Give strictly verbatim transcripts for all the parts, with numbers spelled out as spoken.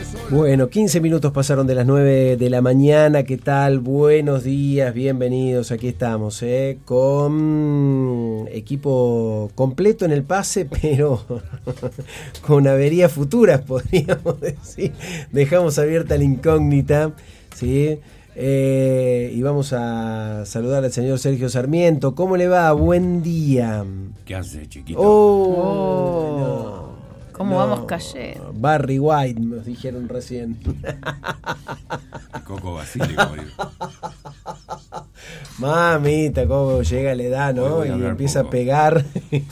Bueno, quince minutos pasaron de las nueve de la mañana. ¿Qué tal? Buenos días, bienvenidos. Aquí estamos, ¿eh? Con equipo completo en el pase, pero con averías futuras, podríamos decir. Dejamos abierta la incógnita, ¿sí? Eh, y vamos a saludar al señor Sergio Sarmiento. ¿Cómo le va? Buen día. ¿Qué hace, chiquito? Oh, Oh. no. ¿Cómo No, vamos cayendo? Barry White, nos dijeron recién. Coco Basile, como digo. Mamita, cómo llega la edad, ¿no? Voy a Y hablar empieza poco. a pegar.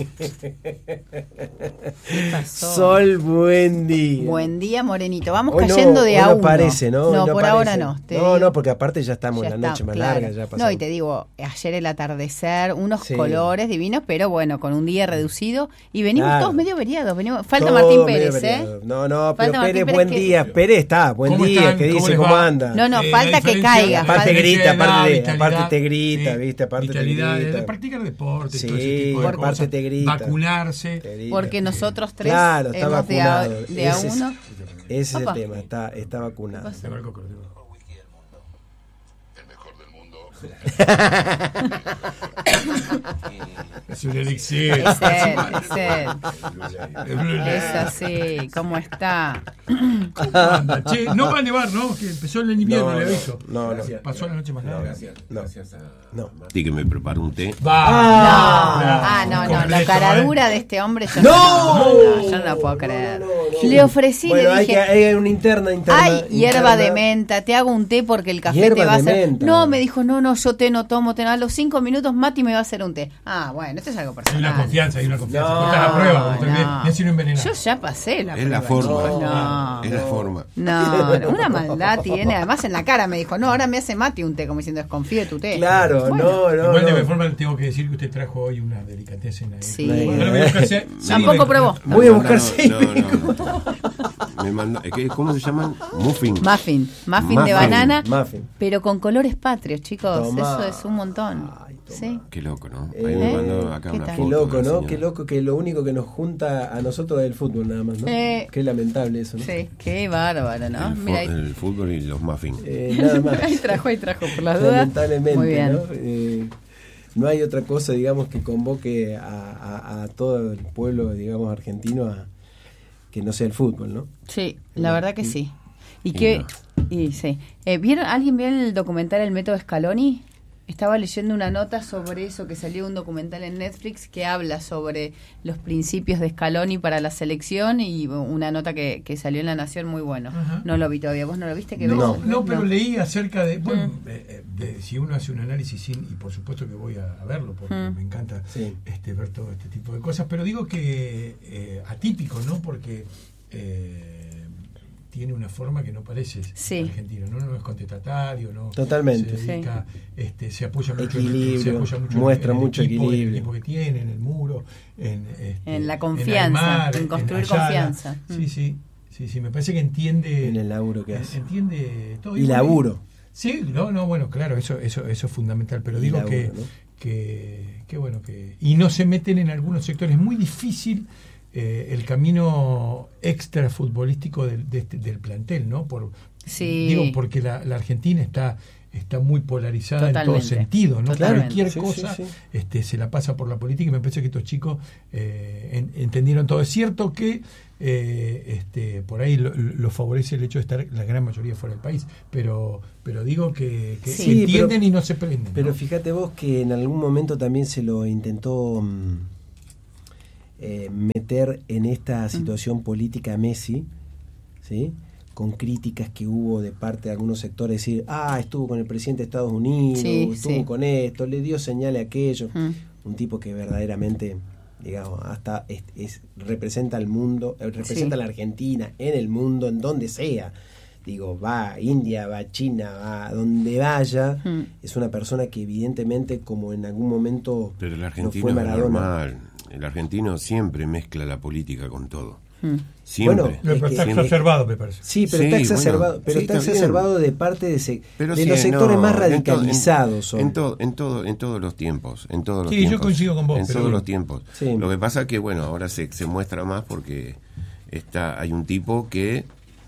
¿Qué pasó? Sol, buen día. Buen día, Morenito. Vamos Hoy no, cayendo de hoy a no uno. parece, ¿no? Hoy No, no por parece. ahora no. Te No, digo. no, porque aparte ya estamos Ya en la está, noche más claro. larga. Ya pasó. No, y te digo, ayer el atardecer, unos Sí. colores divinos, pero bueno, con un día reducido. Y venimos Claro. todos medio veriados. Venimos... Falta Todo Martín medio Pérez, ¿eh? variado. No, no, Falta pero Martín Pérez, Pérez buen que- día. Pérez está, buen ¿Cómo día. están? ¿Qué ¿Cómo dice? les ¿Cómo va? anda? No, no, Eh, falta la que diferencia- caiga. la Aparte falta- diferencia grita, de edad, aparte- vitalidad, aparte te grita, sí, ¿viste? Aparte te vitalidad, grita. de practicar deporte, Sí, todo ese tipo de aparte cosas. te grita. Vacunarse. Te grita. Porque nosotros tres Claro, está hemos de a, vacunado. de a Ese es- uno. Ese es el Opa. tema, está, está vacunado. ¿Qué Tengo el coco, tengo. Es un elixir. Es él, es él. Es así, ¿cómo está? ¿Cómo anda? Che, no va a nevar, ¿no? Que empezó el invierno, No, le no, aviso. no, no. Pasó la noche más larga. No, no. Sí, que me preparo un té. Va. Ah, no, no, la Completo, cara ¿eh? dura de este hombre yo ¡No! no, no, yo no lo puedo creer. No, no, no. Le ofrecí, Bueno, le hay, que, dije, hay una interna, interna. ay, hierba interna. de menta, te hago un té porque el café Hierba te va a de hacer. menta. No, me dijo, no, no, yo té no tomo, té no. A los cinco minutos Mati me va a hacer un té. Ah, bueno, esto es algo Hay una personal. confianza, hay una confianza. No, Esta es la prueba, porque no. también me sido envenenado. Yo ya pasé la Es la prueba, forma. chicos, no. Es la forma. No, no, una maldad tiene. Además en la cara me dijo, no, ahora me hace Mati un té, como diciendo, desconfío de tu té. Claro, Bueno. no, no. Igual de no. mi forma tengo que decir que usted trajo hoy una delicatessen ahí. Sí. Bueno, voy a buscarse- Tampoco sí, probó. Voy a No, buscar no, seis. no, no, no. Me mandó, ¿qué- ¿Cómo se llaman? Muffin. Muffin, muffin de Muffin. banana, Muffin. pero con colores patrios, chicos. Tomá. Eso es un montón. Ay, tomá. Sí. Qué loco, ¿no? Ahí Eh, me mandó acá ¿qué una tal? foto. Qué loco, la ¿no? señora. Qué loco que lo único que nos junta a nosotros es el fútbol nada más, ¿no? Eh. Qué lamentable eso, ¿no? Sí, qué bárbaro, ¿no? El, Mira, fu- ahí, el fútbol y los muffins. Eh, nada más. ahí trajo, ahí trajo, por la duda. Lamentablemente, Muy bien. ¿no? Eh, no hay otra cosa, digamos, que convoque a, a- a todo el pueblo, digamos, argentino a que no sea el fútbol, ¿no? Sí, la verdad que sí. Y Y que, no. y sí. Eh, ¿Vieron, alguien vio el documental El Método Scaloni? Estaba leyendo una nota sobre eso, que salió un documental en Netflix que habla sobre los principios de Scaloni para la selección y una nota que, que salió en La Nación muy bueno. Ajá. No lo vi todavía. ¿Vos no lo viste? ¿Qué No, ves? no, pero leí acerca de, bueno, Mm. eh, eh, de si uno hace un análisis sin, y por supuesto que voy a, a verlo, porque Mm. me encanta Sí. este, ver todo este tipo de cosas, pero digo que eh, atípico, ¿no? Porque eh, tiene una forma que no parece Sí. argentino, ¿no? No es contestatario, ¿no? Totalmente. Se dedica, este, se apoya mucho Equilibrio, en, se apoya mucho muestra en el mucho equipo, en el equilibrio. equipo que tiene, en el muro, en, este, En la confianza, en construir Ayala. confianza. Sí, Mm. sí, sí, sí, me parece que entiende En el laburo que en- hace. entiende todo. Y bueno, laburo. Sí, no, no, bueno, claro, eso, eso, eso es fundamental, pero Y digo laburo, que, ¿no? que, que bueno que y no se meten en algunos sectores. Es muy difícil eh, el camino extra futbolístico del, de este- del plantel, ¿no? Por Sí. digo porque la, la Argentina está está muy polarizada en Totalmente. todo sentido, ¿no? Totalmente. Cualquier Sí, cosa sí, sí. este se la pasa por la política y me parece que estos chicos eh, en- entendieron todo. Es cierto que eh, este por ahí lo, lo favorece el hecho de estar la gran mayoría fuera del país, pero pero digo que, que Sí, entienden pero- y no se prenden. Pero ¿no? fíjate vos que en algún momento también se lo intentó mm, eh, meter en esta situación política a Messi, ¿sí? Con críticas que hubo de parte de algunos sectores, decir, ah, estuvo con el presidente de Estados Unidos, Sí, estuvo sí. con esto, le dio señal a aquello. Mm. Un tipo que verdaderamente, digamos, hasta es, es- representa al mundo, eh, representa Sí. a la Argentina en el mundo, en donde sea. Digo, va a India, va a China, va a donde vaya. Mm. Es una persona que evidentemente, como en algún momento Pero el lo argentino fue es Maradona. normal. El argentino siempre mezcla la política con todo. Mm. Siempre. Bueno, Lo- es pero que- está siempre- exacerbado, me parece. Sí, pero Sí, está exacerbado, bueno, pero sí, está está bien. exacerbado de parte de, se- Pero de sí, los sectores no, más en to- en- radicalizados. son. En, todo, en, todo, en todos los tiempos. En todos los Sí, yo tiempos. coincido con vos, En pero todos bueno. los tiempos. Sí. Lo que pasa es que, bueno, ahora se, se muestra más porque está hay un tipo que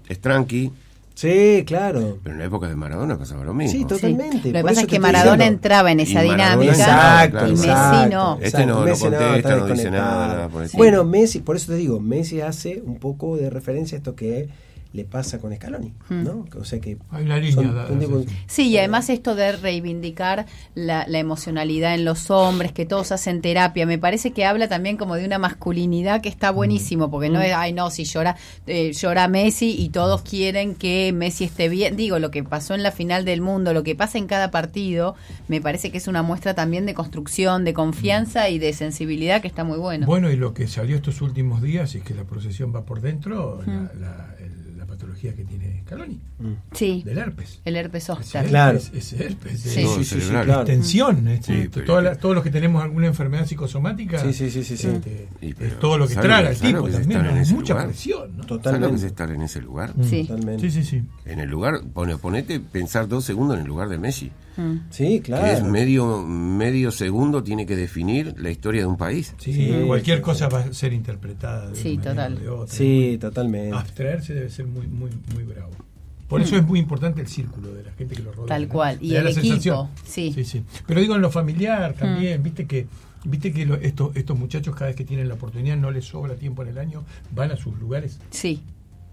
es tranqui. Sí, claro. Pero en la época de Maradona pasaba lo mismo. Sí, totalmente. Sí. Lo que Por pasa eso es te que estoy Maradona diciendo. entraba en esa Y Maradona dinámica entraba, y claro. Messi exacto. no. Este Exacto, no, no Messi contesta, está no dice desconectado. nada, nada por el estilo. Bueno, Messi, por eso te digo, Messi hace un poco de referencia a esto que le pasa con Scaloni, ¿no? O sea que hay una línea son dada, un tipo- sí, sí. Sí, y además esto de reivindicar la, la emocionalidad en los hombres, que todos hacen terapia, me parece que habla también como de una masculinidad que está buenísimo, porque no es, ay no, si llora, eh, llora Messi y todos quieren que Messi esté bien. Digo, lo que pasó en la final del mundo, lo que pasa en cada partido, me parece que es una muestra también de construcción, de confianza y de sensibilidad que está muy bueno. Bueno, y lo que salió estos últimos días es que la procesión va por dentro, la, la, el- la patología que tiene Scaloni, Sí, del herpes. el herpes Ese zóster. Claro. herpes, ese herpes, Sí. es- No, sí, sí, cerebral. claro. tensión, este, Sí, pero- toda la- todos los que tenemos alguna enfermedad psicosomática, Sí, sí, sí, sí, sí. este, Y pero, es todo lo que ¿sabe traga lo el que- sabe tipo lo que es también, estar en ¿no? ese mucha lugar? presión, ¿no? ¿Sabes lo que es Totalmente. estar en ese lugar? Mm. Totalmente. Sí, sí, sí. En el lugar, pone, ponete pensar dos segundos en el lugar de Messi. Mm. Sí, claro. Que es medio, medio segundo, tiene que definir la historia de un país. Sí, Sí, cualquier sí, cosa va a ser interpretada de Sí, una manera total. o de otra. Sí, totalmente. Abstraerse debe ser muy, muy, muy bravo. Por eso es muy importante el círculo de la gente que lo rodea. Tal ¿no? cual. Y Te da el la equipo, sensación. sí. sí, sí. Pero digo en lo familiar también, viste que viste que lo- estos estos muchachos cada vez que tienen la oportunidad no les sobra tiempo en el año, van a sus lugares. Sí,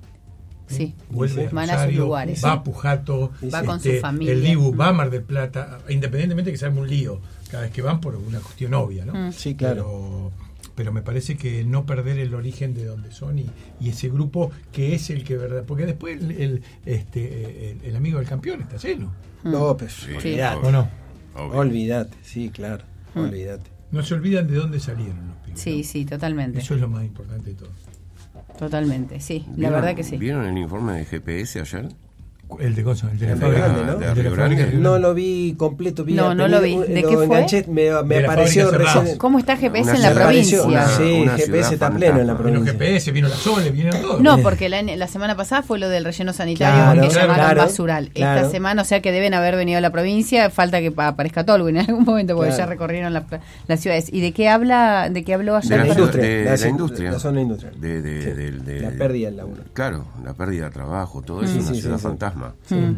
¿eh? sí. Vuelve Van a sus Rosario, lugares. va a Pujato, Va con este, su familia. el Dibu Mm. va a Mar del Plata, independientemente que se arme un lío cada vez que van por una cuestión obvia, ¿no? Mm. Sí, claro. Pero, pero me parece que no perder el origen de donde son y, y ese grupo que es el que verdad, porque después el, el, este el, el amigo del campeón está lleno, No, pues, Sí, olvidate. ¿o no? obvio. Olvídate, sí, claro. Mm. Olvídate. No se olvidan de dónde salieron los pibes. Sí, ¿no? sí, totalmente. Eso es lo más importante de todo. Totalmente, sí. La ¿Vieron- verdad que sí. ¿Vieron el informe de G P S ayer? El de Gozo, el de la El de fábrica Grande, ¿no? de De la Río fábrica Grande. de Río No Grande. lo vi completo, vi No, no lo vi. ¿De lo qué fue? enganché, me, me De la apareció fábrica cerrada. recién. ¿Cómo está G P S Una en la ciudad- provincia? una- sí, una G P S ciudad está pleno en la fantasma. Vino provincia. G P S, vino la Sole, vinieron todos. No, porque la, la semana pasada fue lo del relleno sanitario Claro, porque llamaron claro, basural. claro. Esta semana, o sea que deben haber venido a la provincia, falta que pa- aparezca Tolwyn en algún momento porque Claro. ya recorrieron las, las ciudades. ¿Y de qué habla, de qué habló De ayer? la, la Perdón. industria, de la la zona- industria. la zona industrial. De, de- Sí. del- de- La pérdida del laburo. Claro, la pérdida de trabajo, todo eso Sí, es una sí, ciudad sí, sí. fantasma. Mm.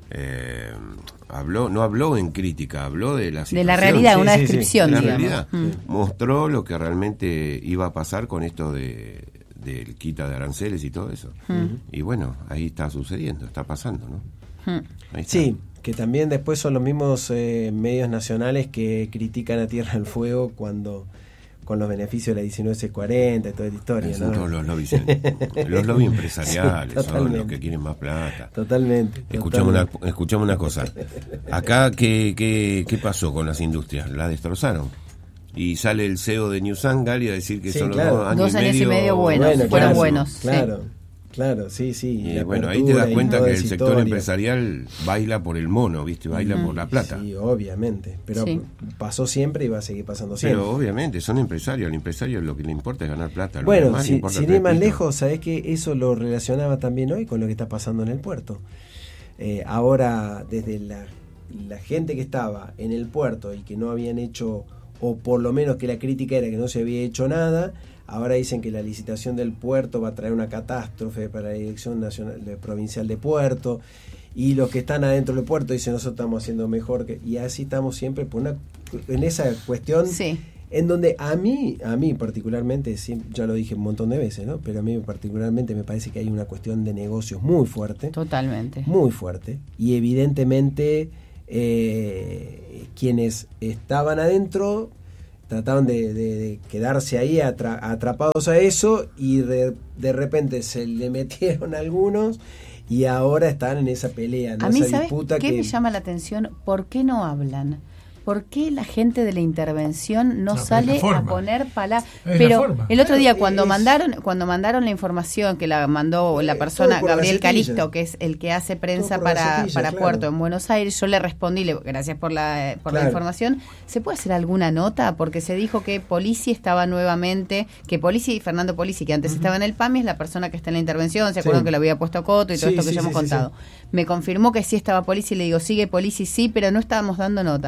Eh, habló, no habló en crítica, habló de la De situación. la realidad, Sí, una sí, sí. descripción, de la digamos. realidad. Mm. Mostró lo que realmente iba a pasar con esto de del quita de aranceles y todo eso. Y bueno, ahí está sucediendo, está pasando, ¿no? Mm. Ahí está. Sí, que también después son los mismos eh, medios nacionales que critican a Tierra del Fuego cuando con los beneficios de la diecinueve C cuarenta y toda esta historia, Son ¿no? todos los lobbies, los lobbies empresariales, Sí, son totalmente. los que quieren más plata. Totalmente. Escuchamos una, totalmente. escuchamos una cosa. Acá, ¿qué, qué, ¿qué pasó con las industrias? La destrozaron. Y sale el C E O de New Sangal y a decir que Sí, son claro. los dos años, Dos años y medio buenos, Bueno, fueron claro, buenos. sí. Claro, claro, sí, sí. Y la bueno, ahí te apertura das y cuenta toda que el esa sector historia. empresarial baila por el mono, ¿viste? Baila por la plata. Sí, obviamente. Pero Sí. pasó siempre y va a seguir pasando siempre. Pero obviamente son empresarios, al empresario lo que le importa es ganar plata. Lo Bueno, demás le si, importa sin tres ir más pitos. lejos, sabés que eso lo relacionaba también hoy con lo que está pasando en el puerto. Eh, ahora, desde la, la gente que estaba en el puerto y que no habían hecho, o por lo menos que la crítica era que no se había hecho nada, ahora dicen que la licitación del puerto va a traer una catástrofe para la Dirección Nacional de, Provincial de Puerto, y los que están adentro del puerto dicen nosotros estamos haciendo mejor, que y así estamos siempre por una, en esa cuestión. Sí. En donde a mí, a mí particularmente, sí, ya lo dije un montón de veces, ¿no? Pero a mí particularmente me parece que hay una cuestión de negocios muy fuerte, Totalmente. muy fuerte, y evidentemente eh, quienes estaban adentro trataban de, de- de quedarse ahí atra- atrapados a eso y de, de repente se le metieron algunos y ahora están en esa pelea, ¿no? A mí, Esa ¿sabes disputa qué que... me llama la atención? ¿Por qué no hablan? ¿Por qué la gente de la intervención no No, pero es sale la forma. a poner palabras? Es la Pero forma. el otro Claro, día cuando es- mandaron cuando mandaron la información que la mandó la Eh, persona todo por la Gabriel gacetilla. Calisto, que es el que hace prensa Todo por la para, gacetilla, para claro. Puerto en Buenos Aires, yo le respondí, le, gracias por la por la Claro. información, ¿se puede hacer alguna nota? Porque se dijo que Polisi estaba nuevamente, que Polisi, Fernando Polisi, que antes estaba en el P A M I, es la persona que está en la intervención, ¿se acuerdan Sí. que lo había puesto a Coto y todo Sí, esto que sí, ya hemos sí, sí, contado? Me confirmó que sí estaba Polisi y le digo, sigue Polisi, sí, pero no estábamos dando nota. Entonces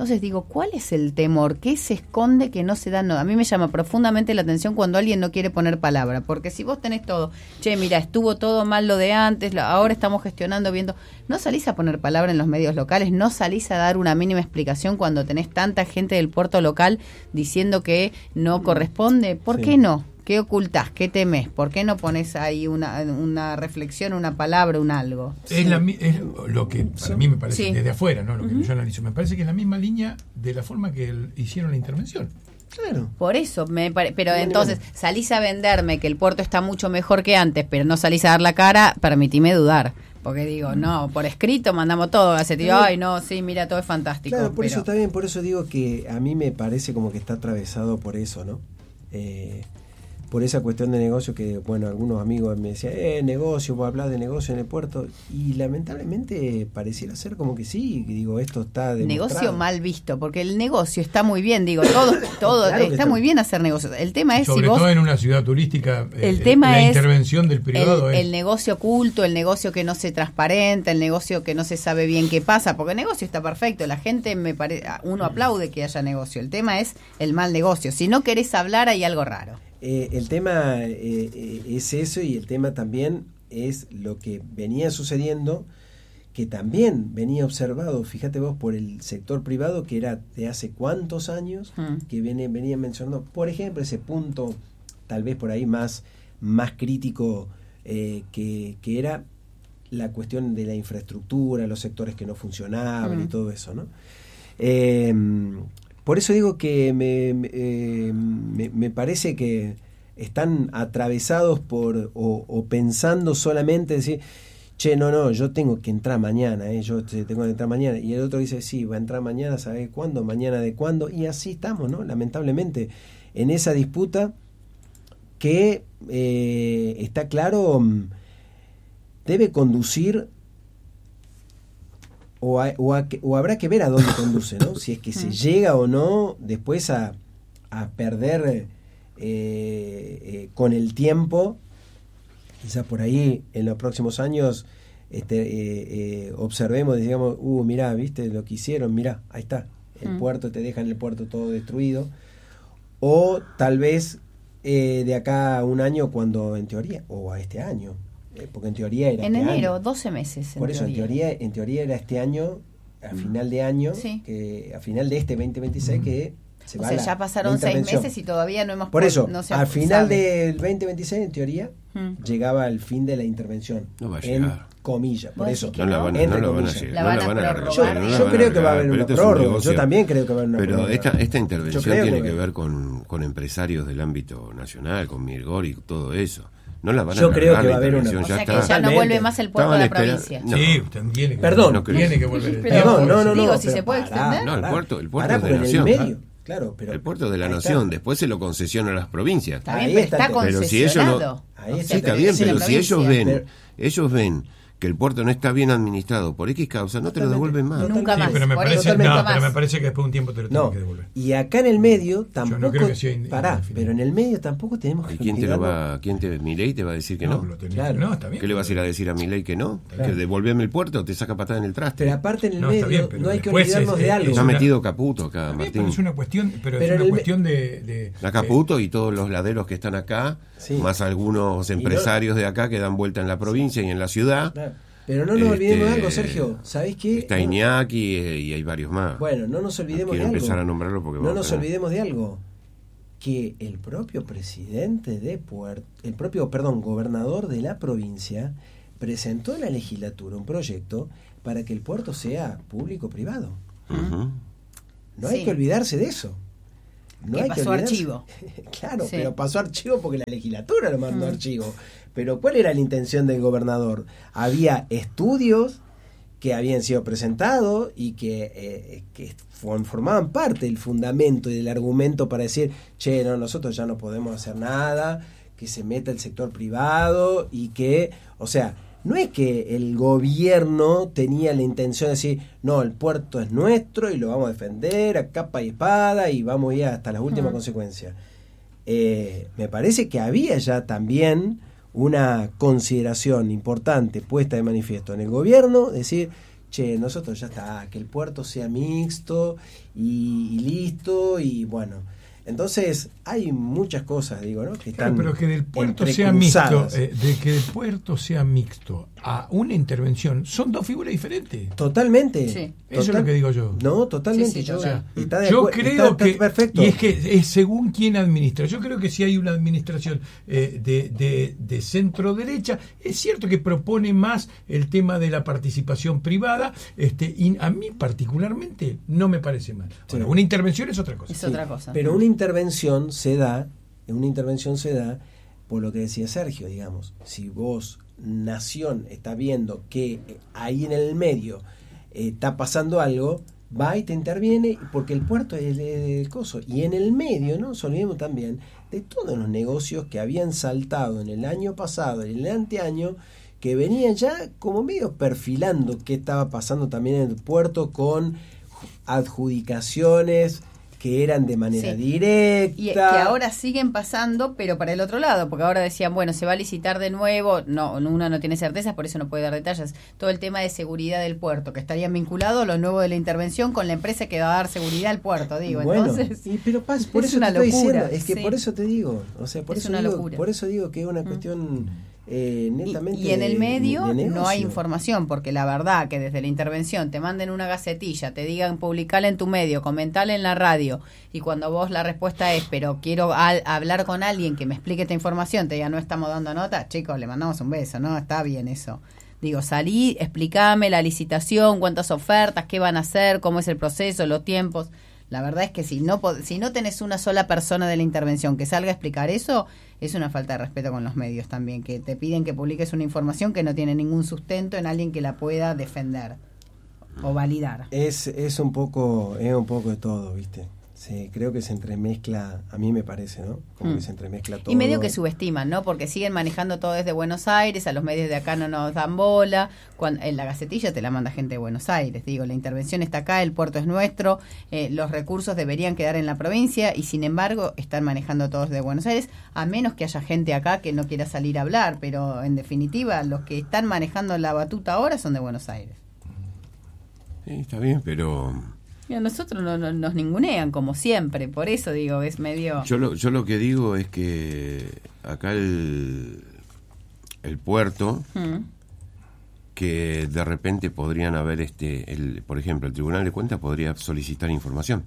Entonces digo, ¿cuál es el temor? ¿Qué se esconde que no se da? No, a mí me llama profundamente la atención cuando alguien no quiere poner palabra, porque si vos tenés todo, che, mira, estuvo todo mal lo de antes, lo, ahora estamos gestionando, viendo, no salís a poner palabra en los medios locales, no salís a dar una mínima explicación cuando tenés tanta gente del puerto local diciendo que no corresponde. ¿Por sí. qué no? ¿Qué ocultás? ¿Qué temés? ¿Por qué no pones ahí una, una reflexión, una palabra, un algo? Es, sí. la, es lo que para sí. mí me parece, sí. desde afuera, ¿no? Lo que uh-huh. yo analizo, me parece que es la misma línea de la forma que el, hicieron la intervención. Claro. Por eso, me pare... pero sí, entonces bien. Salís a venderme que el puerto está mucho mejor que antes, pero no salís a dar la cara, permitime dudar. Porque digo, no, por escrito mandamos todo, hace tío, ay no, sí, mira, todo es fantástico. Claro, por pero... eso está bien, por eso digo que a mí me parece como que está atravesado por eso, ¿no? Eh... por esa cuestión de negocio que, bueno, algunos amigos me decían, eh, negocio, vos hablás de negocio en el puerto, y lamentablemente pareciera ser como que sí, digo, esto está demostrado. Negocio mal visto, porque el negocio está muy bien, digo, todo, todo claro está, está muy bien hacer negocios. El tema es sobre si vos, todo en una ciudad turística, el eh, tema la es intervención del privado el, es... el negocio oculto, el negocio que no se transparenta, el negocio que no se sabe bien qué pasa, porque el negocio está perfecto, la gente me parece, uno aplaude que haya negocio, el tema es el mal negocio. Si no querés hablar hay algo raro. Eh, el tema eh, eh, es eso, y el tema también es lo que venía sucediendo, que también venía observado, fíjate vos, por el sector privado, que era de hace cuántos años, mm. que viene, venían mencionando, por ejemplo, ese punto tal vez por ahí más, más crítico, eh, que, que era la cuestión de la infraestructura, los sectores que no funcionaban mm. y todo eso, ¿no? Eh, Por eso digo que me, eh, me, me parece que están atravesados por o, o pensando solamente decir, che, no, no, yo tengo que entrar mañana, eh, yo tengo que entrar mañana. Y el otro dice, sí, va a entrar mañana, ¿sabes cuándo? Mañana de cuándo. Y así estamos, ¿no? Lamentablemente, en esa disputa que eh, está claro, debe conducir... O, a, o, a, o habrá que ver a dónde conduce, ¿no? Si es que se llega o no después a, a perder eh, eh, con el tiempo, quizás por ahí en los próximos años este, eh, eh, observemos, digamos, uh, mirá, viste lo que hicieron, mirá, ahí está, el mm. puerto, te dejan el puerto todo destruido, o tal vez eh, de acá a un año cuando en teoría, o a este año, porque en teoría era en este enero, año. doce meses. Por eso, teoría. en teoría en teoría era este año, a final de año, sí. que a final de este veinte veintiséis, que se o va sea, la, ya pasaron seis meses y todavía no hemos... Por eso, no se al final sabe. del veinte veintiséis, en teoría, hmm. llegaba el fin de la intervención. No va a en llegar. Comillas, por eso. No la van, no la van a llegar. La van a no la van a prorrogar. Yo, yo creo que va a haber una prórroga. Yo también creo que va a haber una Pero prórroga. esta, esta intervención tiene que que ver con, con empresarios del ámbito nacional, con Mirgor y todo eso. No la van Yo a creo que va a haber una. Ya o sea está. que ya no vuelve más el puerto Estaban de la espera... provincia. No. Sí, usted tiene que, Perdón, no tiene que volver. Pero, Perdón, no, no, no. Digo, no, si se puede pará, extender. No, el puerto, el puerto pará, es de en nación. el medio, claro, pero el puerto de la está. nación, después se lo concesiona a las provincias. Está bien, pero está pero si ellos no, ahí sí, está bien, pero si ellos ven, pero, ellos ven que el puerto no está bien administrado por X causa, no te lo devuelven más. Nunca más. Sí, pero, me parece, no, más. pero me parece que después de un tiempo te lo tienen no. que devolver. Y acá en el medio tampoco. Yo no creo que sea in, pará, pero en el medio tampoco tenemos que. ¿Y quién te lo va? ¿Quién te? ¿Milei te va a decir que no? No, lo tenés, claro. no está bien. ¿Qué le vas a ir a decir a Milei que no? Claro. Que devolveme el puerto, te saca patada en el traste. Pero aparte en el no, medio bien, no hay que después olvidarnos es, de es, algo. Está una, metido Caputo acá, también, Martín. Pero es una cuestión, pero, pero es una el, cuestión de, de la Caputo eh, y todos los laderos que están acá, sí. más algunos empresarios no, de acá que dan vuelta en la provincia y en la ciudad. Claro. Pero no nos este, olvidemos de algo, Sergio. ¿Sabés qué? Está Iñaki eh, y hay varios más. Bueno, no nos olvidemos no quiero de algo. empezar a nombrarlo porque no va nos a olvidemos de algo. Que el propio presidente de Puerto, el propio, perdón, gobernador de la provincia presentó en la legislatura un proyecto para que el puerto sea público-privado. Uh-huh. No hay sí. que olvidarse de eso. No que hay pasó que olvidarse. archivo. Claro, sí. pero pasó archivo porque la legislatura lo mandó uh-huh. archivo. Pero ¿cuál era la intención del gobernador? Había estudios que habían sido presentados y que, eh, que formaban parte del fundamento y del argumento para decir, che, no, nosotros ya no podemos hacer nada, que se meta el sector privado y que, o sea, no es que el gobierno tenía la intención de decir, no, el puerto es nuestro y lo vamos a defender a capa y espada y vamos a ir hasta las últimas uh-huh. consecuencias. Eh, me parece que había ya también una consideración importante puesta de manifiesto en el gobierno, decir, che, nosotros ya está, que el puerto sea mixto y, y listo, y bueno. Entonces, hay muchas cosas, digo, ¿no? Que están claro, pero que del puerto sea mixto, eh, de que el puerto sea mixto a una intervención, son dos figuras diferentes. Totalmente. Sí. Eso es lo que digo yo. No, totalmente. Sí, sí, yo total. está de yo acuer- creo está- está que, perfecto. y es que es según quién administra. Yo creo que si hay una administración eh, de, de, de centro derecha, es cierto que propone más el tema de la participación privada, este, y a mí particularmente no me parece mal. Sí. Ahora, una intervención es otra cosa. Es Sí, otra cosa. Pero una intervención se da, una intervención se da por lo que decía Sergio, digamos. Si vos, nación, está viendo que ahí en el medio eh, está pasando algo, va y te interviene porque el puerto es el, el coso. Y en el medio, no nos olvidemos también de todos los negocios que habían saltado en el año pasado, en el anteaño, que venían ya como medio perfilando qué estaba pasando también en el puerto con adjudicaciones que eran de manera Sí. directa. Y que ahora siguen pasando, pero para el otro lado, porque ahora decían, bueno, se va a licitar de nuevo, no, uno no tiene certezas, por eso no puede dar detalles, todo el tema de seguridad del puerto, que estarían vinculados a lo nuevo de la intervención con la empresa que va a dar seguridad al puerto, digo, Bueno, entonces... y, pero Paz, por es eso una te estoy locura, diciendo, es que sí. por eso te digo, o sea, por Es eso una digo, locura. por eso digo que es una cuestión eh, Y, netamente y en el de- medio de no hay negocio. información, porque la verdad que desde la intervención te manden una gacetilla, te digan publicala en tu medio, comentala en la radio, y cuando vos la respuesta es, pero quiero al- hablar con alguien que me explique esta información, te diga, no estamos dando nota, chicos, le mandamos un beso, no, está bien eso. Digo, salí, explícame la licitación, cuántas ofertas, qué van a hacer, cómo es el proceso, los tiempos. La verdad es que si no pod- si no tenés una sola persona de la intervención que salga a explicar eso, es una falta de respeto con los medios también, que te piden que publiques una información que no tiene ningún sustento en alguien que la pueda defender o validar. Es, es un poco, es un poco de todo, ¿viste? Sí, creo que se entremezcla, a mí me parece, ¿no? Como Mm. que se entremezcla todo. Y medio que subestiman, ¿no? Porque siguen manejando todo desde Buenos Aires, a los medios de acá no nos dan bola. Cuando, en la gacetilla te la manda gente de Buenos Aires. Digo, la intervención está acá, el puerto es nuestro, eh, los recursos deberían quedar en la provincia y sin embargo están manejando todos desde Buenos Aires, a menos que haya gente acá que no quiera salir a hablar, pero en definitiva los que están manejando la batuta ahora son de Buenos Aires. Sí, está bien, pero Y a nosotros no, no- nos ningunean como siempre, por eso digo, es medio... yo lo, yo lo que digo es que acá el, el puerto, Mm. que de repente podrían haber, este el por ejemplo, el Tribunal de Cuentas podría solicitar información.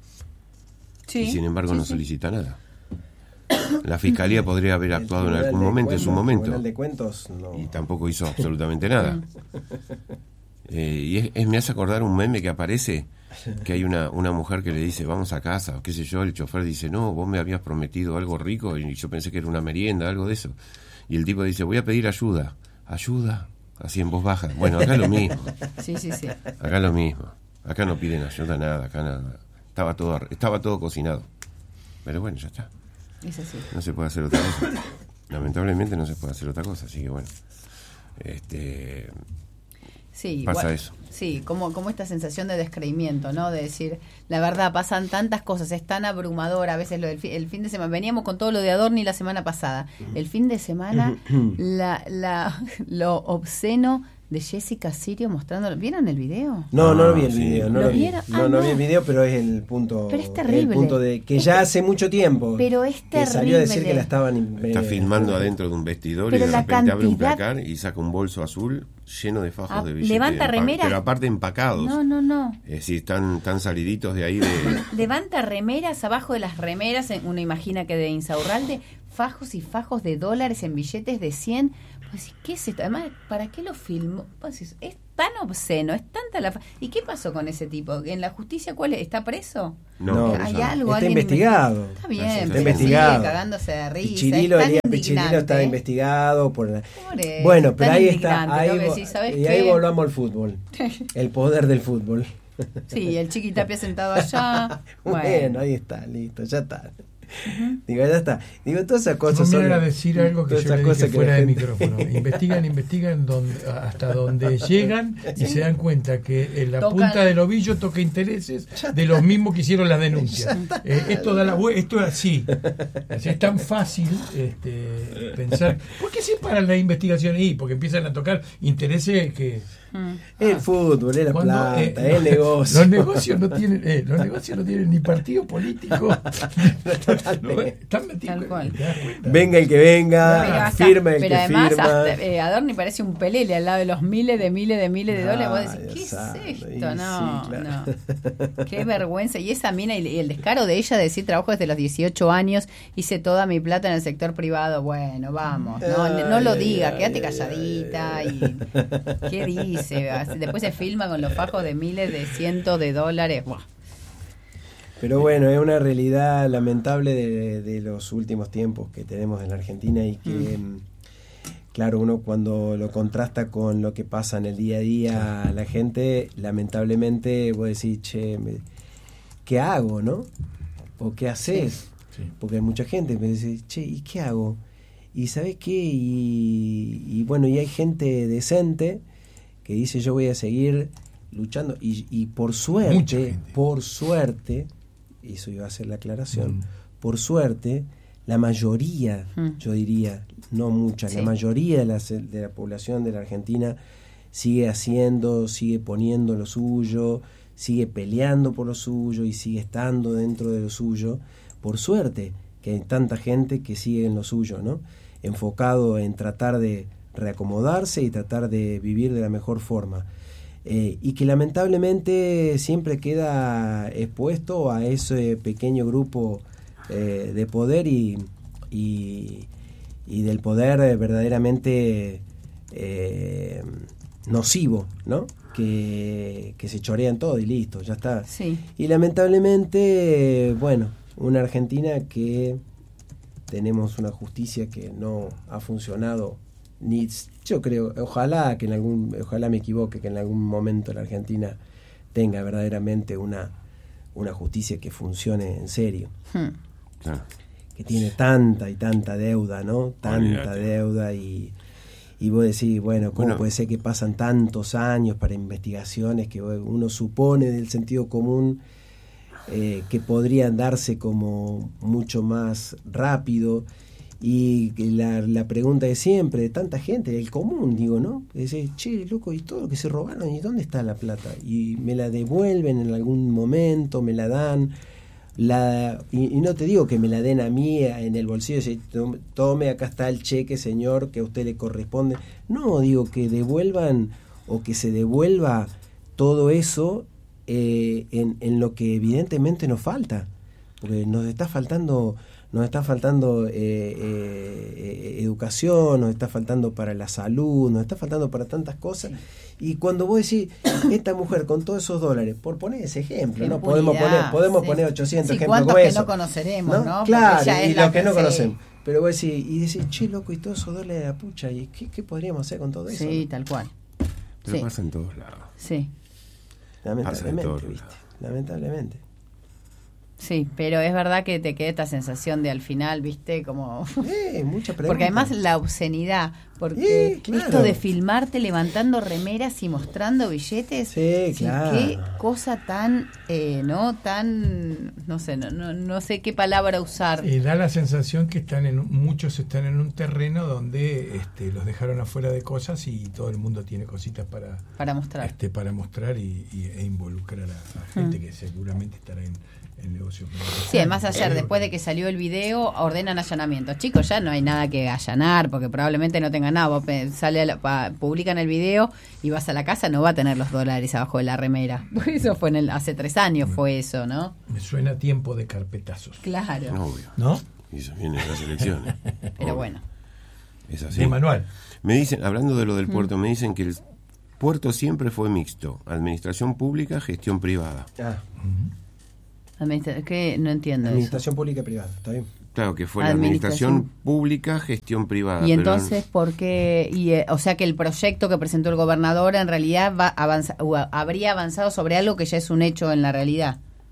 Sí, Y sin embargo sí, no sí. solicita nada. La Fiscalía podría haber El actuado en Tribunal algún de momento, en Cuentas, su el momento, Tribunal de Cuentos, no. y tampoco hizo absolutamente nada. Eh, y es, es- me hace acordar un meme que aparece, que hay una, una mujer que le dice, vamos a casa, o qué sé yo, el chofer dice, no, vos me habías prometido algo rico, y yo pensé que era una merienda, algo de eso. Y el tipo dice, voy a pedir ayuda. ¿Ayuda? Así en voz baja. Bueno, acá es lo mismo. Sí, sí, sí. Acá es lo mismo. Acá no piden ayuda, nada, acá nada. Estaba todo, ar- estaba todo cocinado. Pero bueno, ya está. Es así. No se puede hacer otra cosa. Lamentablemente no se puede hacer otra cosa, así que bueno. Este, Sí, pasa bueno, eso. Sí, como, como esta sensación de descreimiento, ¿no? De decir, la verdad, pasan tantas cosas, es tan abrumador a veces lo del fi- el fin de semana. Veníamos con todo lo de Adorni la semana pasada. El fin de semana, la, la, lo obsceno de Jessica Sirio mostrándolo. ¿Vieron el video? No, no Ah, lo vi el sí. video, no ¿Lo lo vi. vieron? No, Ah, no no. vi el video, pero es el punto. Pero es El terrible. punto de que ya hace mucho tiempo. Pero es que salió a decir terrible. que la estaban. Está eh, filmando adentro de un vestidor Pero y de la repente abre un cantidad- placar y saca un bolso azul lleno de fajos Ah, de billetes. levanta empa- remeras. Pero aparte empacados. No, no, no. Es decir, están, están saliditos de ahí de... Levanta remeras, abajo de las remeras, en- uno imagina que de Insaurralde, fajos y fajos de dólares en billetes de cien. Pues, ¿qué es esto? Además, ¿para qué lo filmó? Pues, es es tan obsceno, es tanta la... fa- ¿Y qué pasó con ese tipo? ¿En la justicia cuál es? ¿Está preso? No, ¿Hay no. algo? Está ¿Alguien investigado. Está bien, Está pero investigado. sigue cagándose de risa. Y Chirilo, es tan Elías Pichirilo está indignante. investigado por la... Pobre, Bueno, pero tan ahí está, indignante, ahí, ¿no? Que vo- decís, ¿sabes y ahí qué? volvamos al fútbol, el poder del fútbol. Sí, el Chiqui Tapia sentado allá. bueno, Bueno, ahí está, listo, ya está. Digo, ya está. Digo, todas esas cosas no, son... a decir algo que yo le dije fuera de gente... micrófono. Investigan, investigan donde, hasta donde llegan y se dan cuenta que en la Tocan. punta del ovillo toca intereses de los mismos que hicieron las denuncias. Eh, esto da la esto es así. así. Es tan fácil este, pensar. ¿Por qué se paran las investigaciones ahí? Porque empiezan a tocar intereses que... Mm. El ah, fútbol, es la cuando, plata, eh, el negocio. Los negocios no tienen, eh, los negocios no tienen ni partido político. Están metidos. Venga el que venga, pero firma el pero que además, firma. Hasta, eh, Adorni parece un pelele al lado de los miles de miles de miles de ah, dólares. Vos decís, ¿qué sabe, es esto? No, sí, claro. no. Qué vergüenza. Y esa mina y el descaro de ella de decir trabajo desde los dieciocho años, hice toda mi plata en el sector privado. Bueno, vamos, no, ay, no lo diga, ay, quédate ay, calladita. Ay, ay. Y ¿qué dice? Después se filma con los fajos de miles de cientos de dólares. Buah. Pero bueno, es una realidad lamentable de, de los últimos tiempos que tenemos en la Argentina y que, mm. claro, uno cuando lo contrasta con lo que pasa en el día a día, la gente, lamentablemente, vos decís, che, me, ¿qué hago, no? ¿O qué haces? Sí. Sí. Porque hay mucha gente que me dice, che, ¿y qué hago? Y ¿sabés qué? Y, y bueno, y hay gente decente que dice yo voy a seguir luchando y, y por suerte, por suerte, eso iba a ser la aclaración, mm. por suerte, la mayoría, mm. yo diría, no mucha, sí. la mayoría de la, de la población de la Argentina sigue haciendo, sigue poniendo lo suyo, sigue peleando por lo suyo y sigue estando dentro de lo suyo, por suerte que hay tanta gente que sigue en lo suyo, ¿no? Enfocado en tratar de reacomodarse y tratar de vivir de la mejor forma eh, y que lamentablemente siempre queda expuesto a ese pequeño grupo eh, de poder y, y, y del poder verdaderamente eh, nocivo, ¿no? Que, que se chorean todo y listo, ya está. Sí. Y lamentablemente, bueno, una Argentina que tenemos una justicia que no ha funcionado. Ni, yo creo, ojalá que en algún, ojalá me equivoque, que en algún momento la Argentina tenga verdaderamente una, una justicia que funcione en serio. Hmm. Claro. Que tiene tanta y tanta deuda, ¿no? Tanta Olvídate. deuda y, y vos decís, bueno, ¿cómo bueno. puede ser que pasan tantos años para investigaciones que uno supone del sentido común eh, que podrían darse como mucho más rápido? Y la, la pregunta de siempre, de tanta gente, el común, digo, ¿no? Dice, che, loco, ¿y todo lo que se robaron? ¿Y dónde está la plata? Y me la devuelven en algún momento, me la dan. la y, y no te digo que me la den a mí en el bolsillo, y tome, acá está el cheque, señor, que a usted le corresponde. No, digo que devuelvan o que se devuelva todo eso eh, en, en lo que evidentemente nos falta. Porque nos está faltando... Nos está faltando eh, eh, educación, nos está faltando para la salud, nos está faltando para tantas cosas. Sí. Y cuando vos decís, esta mujer con todos esos dólares, por poner ese ejemplo, ¿no? Podemos poner podemos sí. poner ochocientos sí, ejemplos como que eso. No conoceremos, ¿no? ¿no? Claro, y los que, que no sí. conocemos. Pero vos decís, y decís, che, loco, y todos esos dólares de la pucha, ¿y qué, qué podríamos hacer con todo eso? Sí, ¿no? tal cual. Pero sí. pasa en todos lados. Sí. Lamentablemente, todos ¿viste? lados. Lamentablemente. Sí, pero es verdad que te queda esta sensación de al final, ¿viste? Como... Eh, mucha pregunta. Porque además la obscenidad, porque eh, claro. esto de filmarte levantando remeras y mostrando billetes, sí, claro. Qué cosa tan, eh, ¿no? Tan, no sé, no, no, no sé qué palabra usar. Eh, da la sensación que están en muchos están en un terreno donde este, los dejaron afuera de cosas y todo el mundo tiene cositas para, para mostrar, este, para mostrar y, y, e involucrar a, a gente mm. que seguramente estará en el negocio. Sí, además ayer, después de que salió el video, ordenan allanamientos. Chicos, ya no hay nada que allanar, porque probablemente no tengan nada. Vos sale a la, pa, publican el video y vas a la casa, no va a tener los dólares abajo de la remera. Eso fue en el, hace tres años, fue eso, ¿no? Me suena tiempo de carpetazos. Claro. Obvio. ¿No? Y eso viene de las elecciones. Pero Obvio. bueno. Es así. De manual. Me dicen, hablando de lo del puerto, mm. me dicen que el puerto siempre fue mixto. Administración pública, gestión privada. Ah. Uh-huh. Administra- ¿Qué? No entiendo Administración eso. pública y privada, ¿está bien? Claro, que fue la Administración. administración pública, gestión privada. Y entonces, pero... ¿por qué? Y, eh, o sea que el proyecto que presentó el gobernador en realidad va avanza, uh, habría avanzado sobre algo que ya es un hecho en la realidad.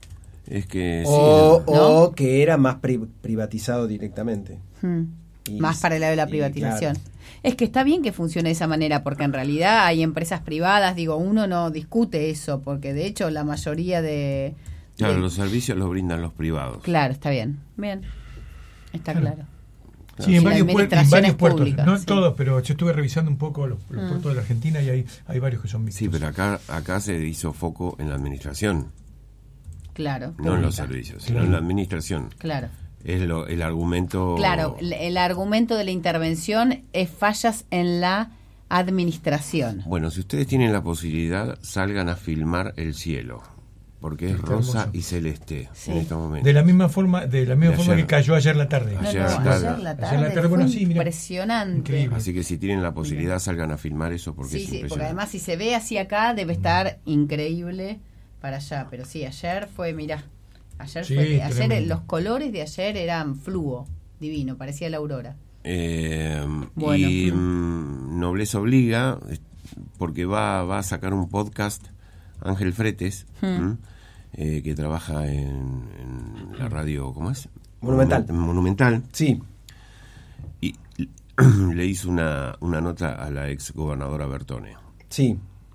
Es que o, sí, o ¿no? que era más pri- privatizado directamente. Hmm. Y- Más para el lado de la y privatización. claro. Es que está bien que funcione de esa manera, porque en realidad hay empresas privadas, digo, uno no discute eso, porque de hecho la mayoría de... Claro, de- los servicios los brindan los privados. Claro, está bien. Bien. Está Claro. claro. Sí, en La varios, puer- en administración varios es puertos, pública, no sí. todos, pero yo estuve revisando un poco los, los Mm. puertos de la Argentina y hay, hay varios que son mixtos. Sí, pero acá acá se hizo foco en la administración, Claro. no en los pública. servicios, sino Claro. en la administración. Claro. Es lo, el argumento... Claro, el, el argumento de la intervención es fallas en la administración. Bueno, si ustedes tienen la posibilidad, salgan a filmar el cielo, porque es Está rosa hermoso. y celeste Sí. en este momento. De la misma forma, de la misma De forma ayer. que cayó ayer la tarde. No, no, Ayer, ayer, claro. la Ayer tarde, la tarde, bueno, fue sí, mira. impresionante. Increíble. Así que si tienen la posibilidad, salgan a filmar eso porque Sí, es sí, porque impresionante. además si se ve así acá debe estar increíble para allá, pero sí, ayer fue, mirá, ayer Sí, fue, ayer tremendo. los colores de ayer eran fluo, divino, parecía la aurora. Eh, Bueno. y mm, Nobleza Obliga, eh, porque va, va a sacar un podcast Ángel Fretes, Hmm. ¿m? Eh, que trabaja en, en la radio, ¿cómo es? Monumental. Monumen- Monumental. Sí, Y le hizo una, una nota a la ex gobernadora Bertone. sí.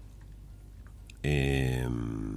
Eh,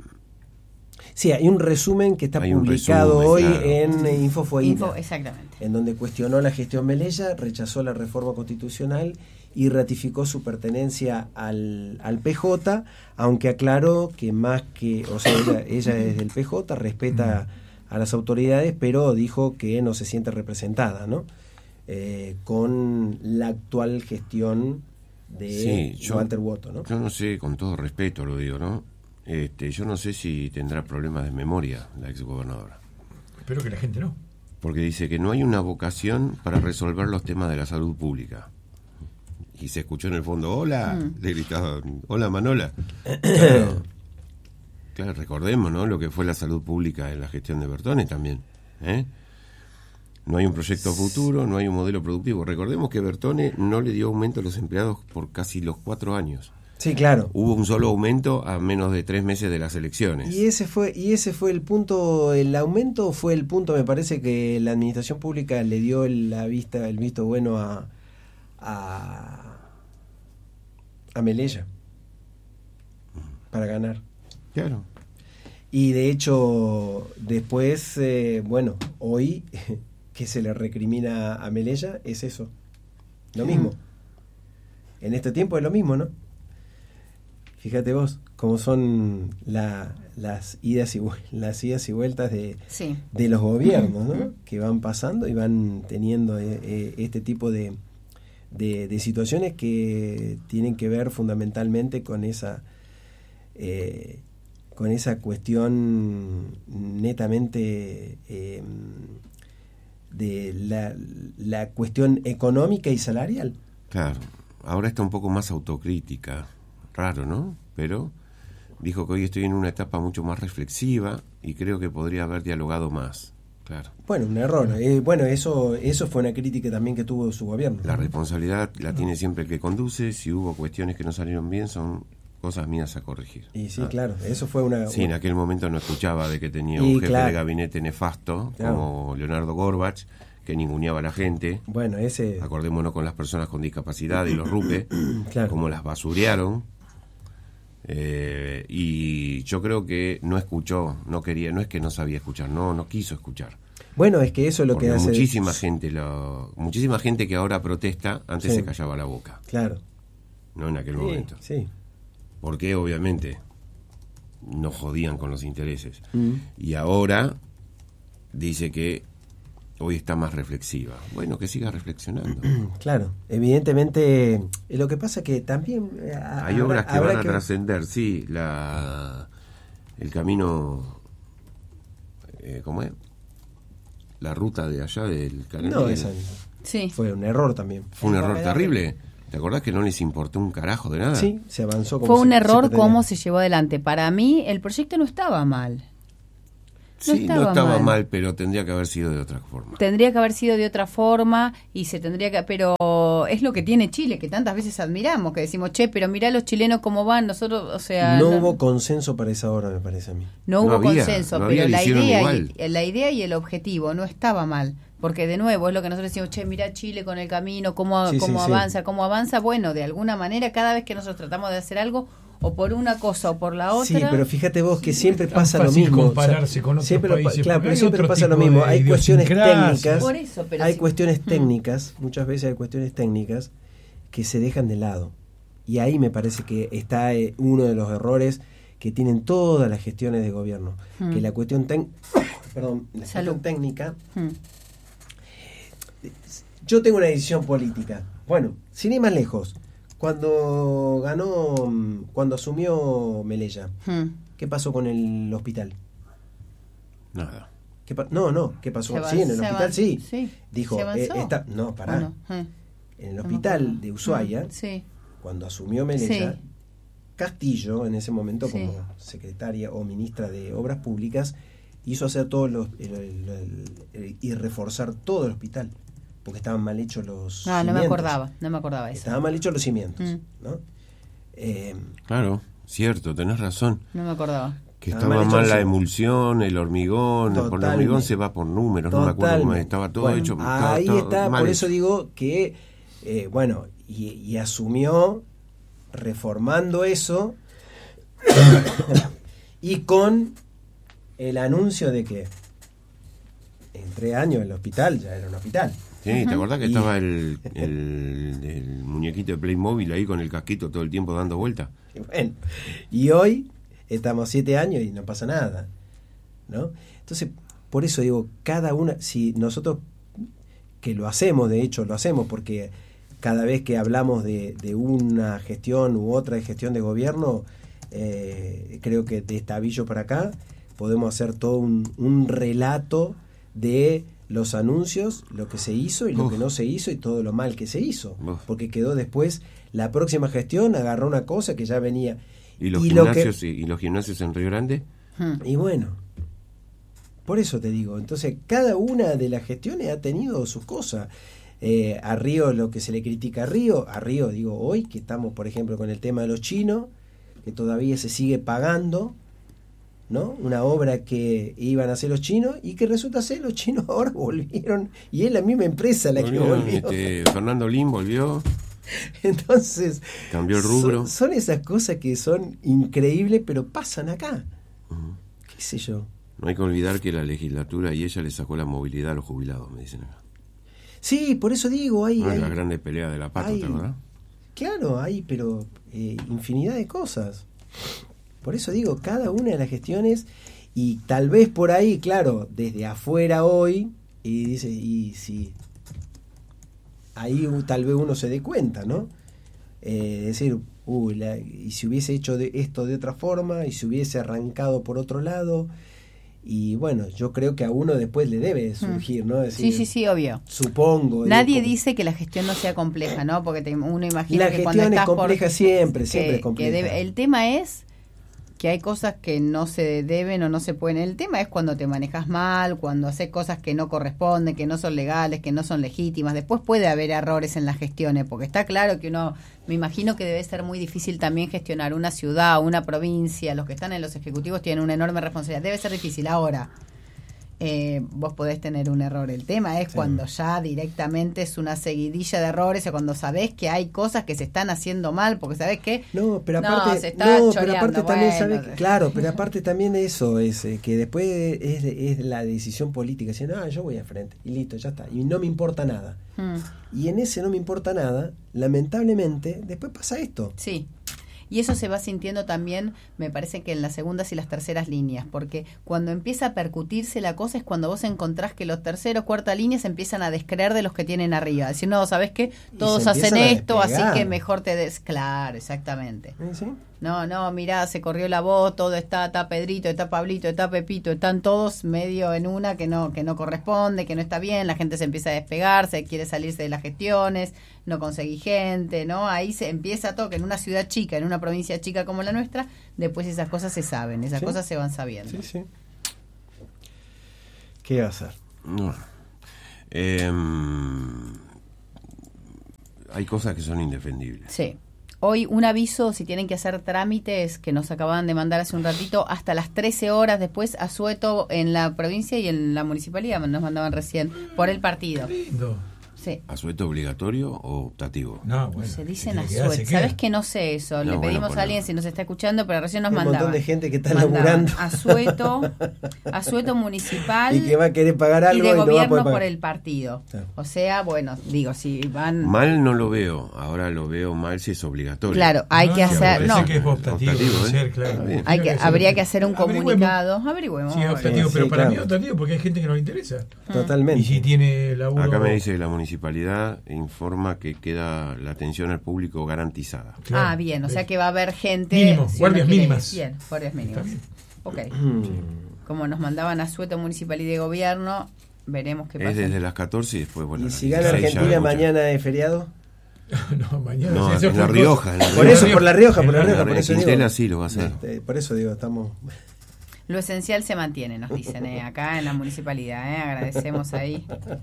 Sí, hay un resumen que está Hay un publicado resumen, hoy claro. en Infofueguina, Info, exactamente. en donde cuestionó la gestión Melella, rechazó la reforma constitucional y ratificó su pertenencia al, al P J, aunque aclaró que más que, o sea, ella, ella es del P J, respeta a las autoridades, pero dijo que no se siente representada, ¿no? Eh, con la actual gestión de Sí, yo- Walter Woto, ¿no? yo no sé, con todo respeto lo digo, ¿no? Este, yo no sé si tendrá problemas de memoria la ex gobernadora. Espero que la gente no. Porque dice que no hay una vocación para resolver los temas de la salud pública. Y se escuchó en el fondo, hola, Mm. le gritaban, hola Manola. Claro, claro, recordemos, ¿no? Lo que fue la salud pública en la gestión de Bertone también. ¿eh? No hay un proyecto futuro, no hay un modelo productivo. Recordemos que Bertone no le dio aumento a los empleados por casi los cuatro años. Sí, claro. Hubo un solo aumento a menos de tres meses de las elecciones. Y ese fue y ese fue el punto, el aumento fue el punto, me parece que la administración pública le dio el- la vista, el visto bueno a a, a Melella para ganar. Claro. Y de hecho después, eh, bueno, hoy que se le recrimina a Melella es eso, lo mismo. En este tiempo es lo mismo, ¿no? Fíjate vos cómo son la, las idas y vuel- las idas y vueltas de, Sí. de los gobiernos, ¿no? Que van pasando y van teniendo eh, eh, este tipo de, de, de situaciones que tienen que ver fundamentalmente con esa eh, con esa cuestión netamente eh, de la, la cuestión económica y salarial. Claro, ahora está un poco más autocrítica, raro, ¿no? Pero dijo que hoy estoy en una etapa mucho más reflexiva y creo que podría haber dialogado más, claro. Bueno, un error. Eh, bueno, eso eso fue una crítica también que tuvo su gobierno. La responsabilidad la tiene siempre el que conduce, si hubo cuestiones que no salieron bien son cosas mías a corregir. Y sí, Ah. claro, eso fue una... Sí, en aquel momento no escuchaba de que tenía Y un jefe claro. de gabinete nefasto Claro. como Leonardo Gorbach, que ninguneaba a la gente. Bueno, ese... Acordémonos con las personas con discapacidad y los RUPE, Claro. como las basurearon. Eh, y yo creo que no escuchó, no quería, no es que no sabía escuchar, no, no quiso escuchar. Bueno, es que eso es lo Porque que hace... muchísima gente, lo, muchísima gente que ahora protesta, antes Sí. se callaba la boca, Claro. no en aquel Sí, momento. sí. Porque obviamente no jodían con los intereses. Mm. Y ahora dice que hoy está más reflexiva. Bueno, que siga reflexionando. Claro, evidentemente eh, lo que pasa que también eh, Hay habrá- obras que habrá van a que- trascender, sí, la el camino, eh, ¿cómo es? La ruta de allá del canal. No, esa Sí. fue un error también. Fue un error terrible. ¿Te acordás que no les importó un carajo de nada? Sí, se avanzó como Fue un se- se error pretendía. cómo se llevó adelante. Para mí el proyecto no estaba mal. Sí, no estaba estaba mal. mal. pero tendría que haber sido de otra forma. Tendría que haber sido de otra forma y se tendría que... Pero es lo que tiene Chile, que tantas veces admiramos, que decimos, che, pero mirá los chilenos cómo van, nosotros, o sea... No, no hubo consenso para esa hora, me parece a mí. No hubo No había, consenso, no pero había, la lo hicieron idea, igual. y, la idea y el objetivo no estaba mal. Porque de nuevo es lo que nosotros decimos, che, mirá Chile con el camino, cómo, Sí, cómo sí, sí. avanza, cómo avanza. Bueno, de alguna manera, cada vez que nosotros tratamos de hacer algo, o por una cosa o por la otra... Sí, pero fíjate vos que siempre tan pasa lo fácil mismo. compararse con otros siempre lo pa- países, claro, porque pero hay siempre otro pasa lo tipo mismo. de Hay cuestiones idiosincrasias. técnicas. Por eso, pero hay sí. cuestiones Mm. técnicas, muchas veces hay cuestiones técnicas que se dejan de lado. Y ahí me parece que está eh, uno de los errores que tienen todas las gestiones de gobierno. Mm. Que la cuestión, tec- perdón, la Salud. cuestión técnica... Mm. Yo tengo una decisión política. Bueno, sin ir más lejos, cuando ganó, mm, cuando asumió Melella, Mm. ¿qué pasó con el hospital? Nada. ¿Qué pa- no, no, ¿qué pasó? Se avanzó, Sí, en el se hospital avanzó, sí. sí. Dijo, ¿Se eh, avanzó? esta, no, pará. ¿O no? Eh, En el no me hospital acuerdo. de Ushuaia, Mm, sí. cuando asumió Melella, Sí. Castillo, en ese momento Sí. como secretaria o ministra de Obras Públicas, hizo hacer todos los el- el- el- el- y reforzar todo el hospital, porque estaban mal hechos los Ah, no me cimientos. acordaba, no me acordaba eso. Estaban mal hechos los cimientos, Mm. ¿no? Eh, Claro, cierto, tenés razón. No me acordaba. Que Ah, estaba mal hecho mal los la cimientos. emulsión, el hormigón. Por el Totalmente. hormigón se va por números, no me acuerdo cómo Totalmente. estaba todo Bueno, hecho. estaba ahí todo está, mal por hecho. eso digo que, eh, bueno, y, y asumió reformando eso y con el anuncio de que en tres años el hospital ya era un hospital. Sí, ¿te acordás que Y- estaba el, el, el muñequito de Playmobil ahí con el casquito todo el tiempo dando vuelta? Y bueno, y hoy estamos siete años y no pasa nada, ¿no? Entonces, por eso digo, cada una, si nosotros, que lo hacemos, de hecho lo hacemos, porque cada vez que hablamos de, de una gestión u otra gestión de gobierno, eh, creo que de Estavillo para acá podemos hacer todo un, un relato de los anuncios, lo que se hizo y lo Uf. que no se hizo y todo lo mal que se hizo, Uf. porque quedó después la próxima gestión, agarró una cosa que ya venía. ¿Y los, Y lo que- gimnasios, y, y los gimnasios en Río Grande? Mm. Y bueno, por eso te digo, entonces cada una de las gestiones ha tenido sus cosas. Eh, a Río, lo que se le critica a Río, a Río digo hoy, que estamos por ejemplo con el tema de los chinos, que todavía se sigue pagando, ¿no? Una obra que iban a hacer los chinos y que resulta ser los chinos ahora volvieron y es la misma empresa la que Volvió, volvió. este, Fernando Lim volvió, Entonces, cambió el rubro. son, son esas cosas que son increíbles, pero pasan acá. ¿Qué sé yo? No hay que olvidar que la legislatura y ella le sacó la movilidad a los jubilados, me dicen acá. Sí, por eso digo, hay, No es hay- la grande pelea de la pata, hay- ¿te acordás? claro, hay, pero eh, infinidad de cosas. Por eso digo, cada una de las gestiones, y tal vez por ahí, claro, desde afuera hoy, y dice, y si ahí uh, tal vez uno se dé cuenta, ¿no? Eh, decir, uy, la- y si hubiese hecho de esto de otra forma, y si hubiese arrancado por otro lado, y bueno, yo creo que a uno después le debe surgir, ¿no? Decir, Sí, sí, sí, obvio. Supongo. Nadie digo, como- dice que la gestión no sea compleja, ¿no? Porque te- uno imagina La que cuando gestión es estás por- compleja siempre, que- siempre es que compleja. debe- el tema es que hay cosas que no se deben o no se pueden. El tema es cuando te manejas mal, cuando haces cosas que no corresponden, que no son legales, que no son legítimas. Después puede haber errores en las gestiones, porque está claro que uno, me imagino que debe ser muy difícil también gestionar una ciudad, una provincia. Los que están en los ejecutivos tienen una enorme responsabilidad. Debe ser difícil. Ahora, eh, vos podés tener un error. El tema es Sí. cuando ya directamente es una seguidilla de errores o cuando sabés que hay cosas que se están haciendo mal, porque sabés que No, pero No, aparte, se está no, pero choreando, aparte también bueno. sabe que- claro, pero aparte también eso es eh, que después es, es la decisión política, decir, no, yo voy a frente y listo, ya está, y no me importa nada. Mm, Y en ese no me importa nada, lamentablemente, después pasa esto. sí. Y eso se va sintiendo también, me parece que en las segundas y las terceras líneas, porque cuando empieza a percutirse la cosa es cuando vos encontrás que los terceros, cuarta líneas empiezan a descreer de los que tienen arriba. Decir, no, ¿sabés qué? Y Todos se hacen empiezan a esto, así despegar. que mejor te des... Claro, exactamente. ¿Eh, sí? No, no, mirá, se corrió la voz, todo está, está Pedrito, está Pablito, está Pepito, están todos medio en una que no, que no corresponde, que no está bien, la gente se empieza a despegar, se quiere salirse de las gestiones, no conseguí gente, ¿no? Ahí se empieza todo, que en una ciudad chica, en una provincia chica como la nuestra, después esas cosas se saben, esas Sí. cosas se van sabiendo. Sí, sí. ¿Qué va a hacer? No. Eh, hay cosas que son indefendibles. Sí. Hoy un aviso, si tienen que hacer trámites, que nos acababan de mandar hace un ratito, hasta las trece horas después, Asueto en la provincia y en la municipalidad nos mandaban recién, por el partido. Lindo. Sí. ¿Asueto obligatorio o optativo? No, bueno. Se dicen si queda, Asueto. Sabes que no sé eso. No, Le bueno, pedimos bueno. a alguien si nos está escuchando, pero recién nos Hay un mandaban. montón de gente que está Mandaban laburando. Asueto, Asueto municipal. Y que va a querer pagar y algo de y no va a gobierno poder por pagar. el partido. Claro. O sea, bueno, digo, si van... Mal no lo veo, ahora lo veo mal si es obligatorio. Claro, hay No, que no, hacer... parece No, que es optativo, Optativo, debe ¿eh? ser, claro. Está bien. hay que, Tiene habría ser que hacer un Averigüemos. comunicado. Averigüemos. Sí, es optativo, Sí, pero para claro. mí es optativo porque hay gente que no le interesa. Totalmente. Y si tiene laburo... Acá me dice que la municipalidad informa que queda la atención al público garantizada. Claro. Ah, bien, o sea que va a haber gente... Mínimo, si guardias uno quiere- mínimas. Bien, guardias mínimas. bien. Ok. Mm. Como nos mandaban a Sueto Municipal y de Gobierno, veremos qué pasa. Es desde las catorce y después, bueno. Y las si gana dieciséis ya Argentina mucha- mañana es feriado. No, mañana... No, eso en fue La cosa- Rioja. En la Por Rioja. eso, por La Rioja, por La En Rioja, En por eso Quintela digo. sí lo va a hacer. Este, por eso digo, estamos. Lo esencial se mantiene, nos dicen eh, acá en la municipalidad. Eh, agradecemos ahí.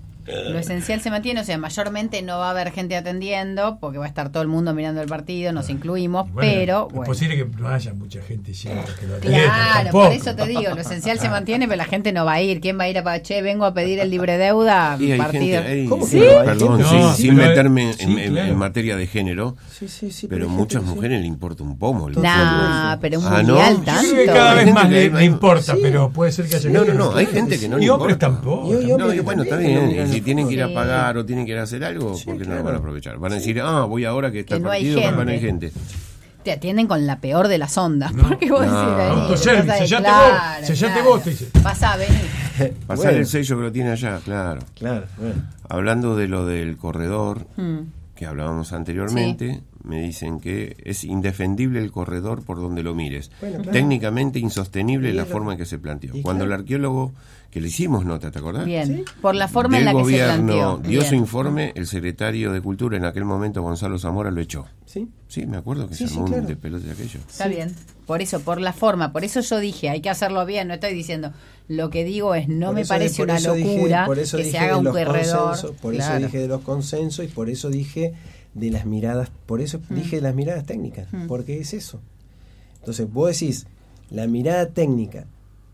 Lo esencial se mantiene, o sea, mayormente no va a haber gente atendiendo porque va a estar todo el mundo mirando el partido, nos incluimos, Bueno, pero es bueno. posible que no haya mucha gente yendo que lo atienda, Claro, tampoco. por eso te digo, lo esencial se mantiene, pero la gente no va a ir. ¿Quién va a ir a pa- che, vengo a pedir el libre deuda? Y hay Partido. gente, hay- ¿Cómo que sí, no? Hay perdón, gente- sí, No, sin pero- meterme en, sí, en- en claro. materia de género, Sí, sí, sí. pero hay muchas gente que sí. mujeres le importa un pomo. el Nah, fútbol. pero un Ah, ¿no? mundial Yo Yo tanto. creo que cada Hay vez gente más que le, le- le importa, sí. pero puede ser que haya No, no, gente no, que hay gente que no le Y hombres importa. tampoco. Y hoy No, hombres y bueno, está también, bien. miran Y si el tienen que ir a Sí. pagar o tienen que ir a hacer algo, Sí, porque no claro. lo van a aprovechar. Van a decir, ah, voy ahora que está Que el no hay partido, capaz no hay gente. gente. Te atienden con la peor de las ondas. No. Porque vos No. decís ahí. Autoservice, te vas a- sellate claro, vos, sellate claro. vos, te dice. Pasá, vení. Pasar Bueno. el sello que lo tiene allá, claro. Claro, bueno. Hablando de lo del corredor Mm. que hablábamos anteriormente, me dicen que es indefendible el corredor por donde lo mires. Bueno, claro. Técnicamente insostenible Y la es lo- forma en que se planteó. y Cuando claro. el arqueólogo, que le hicimos nota, ¿te acordás? Bien, ¿Sí? por la forma del en la que se gobierno planteó. dio Bien. su informe, el secretario de Cultura en aquel momento, Gonzalo Zamora, lo echó. Sí. Sí, me acuerdo que Sí, se sí, armó claro. un despelote de aquello. Está bien. Por eso, por la forma. Por eso yo dije, hay que hacerlo bien. No estoy diciendo. Lo que digo es, no Por me eso- parece por una eso dije- locura por eso que dije se haga de un los corredor. consensos, por Claro. eso dije de los consensos y por eso dije de las miradas, por eso Mm. dije de las miradas técnicas, Mm. porque es eso. Entonces vos decís, la mirada técnica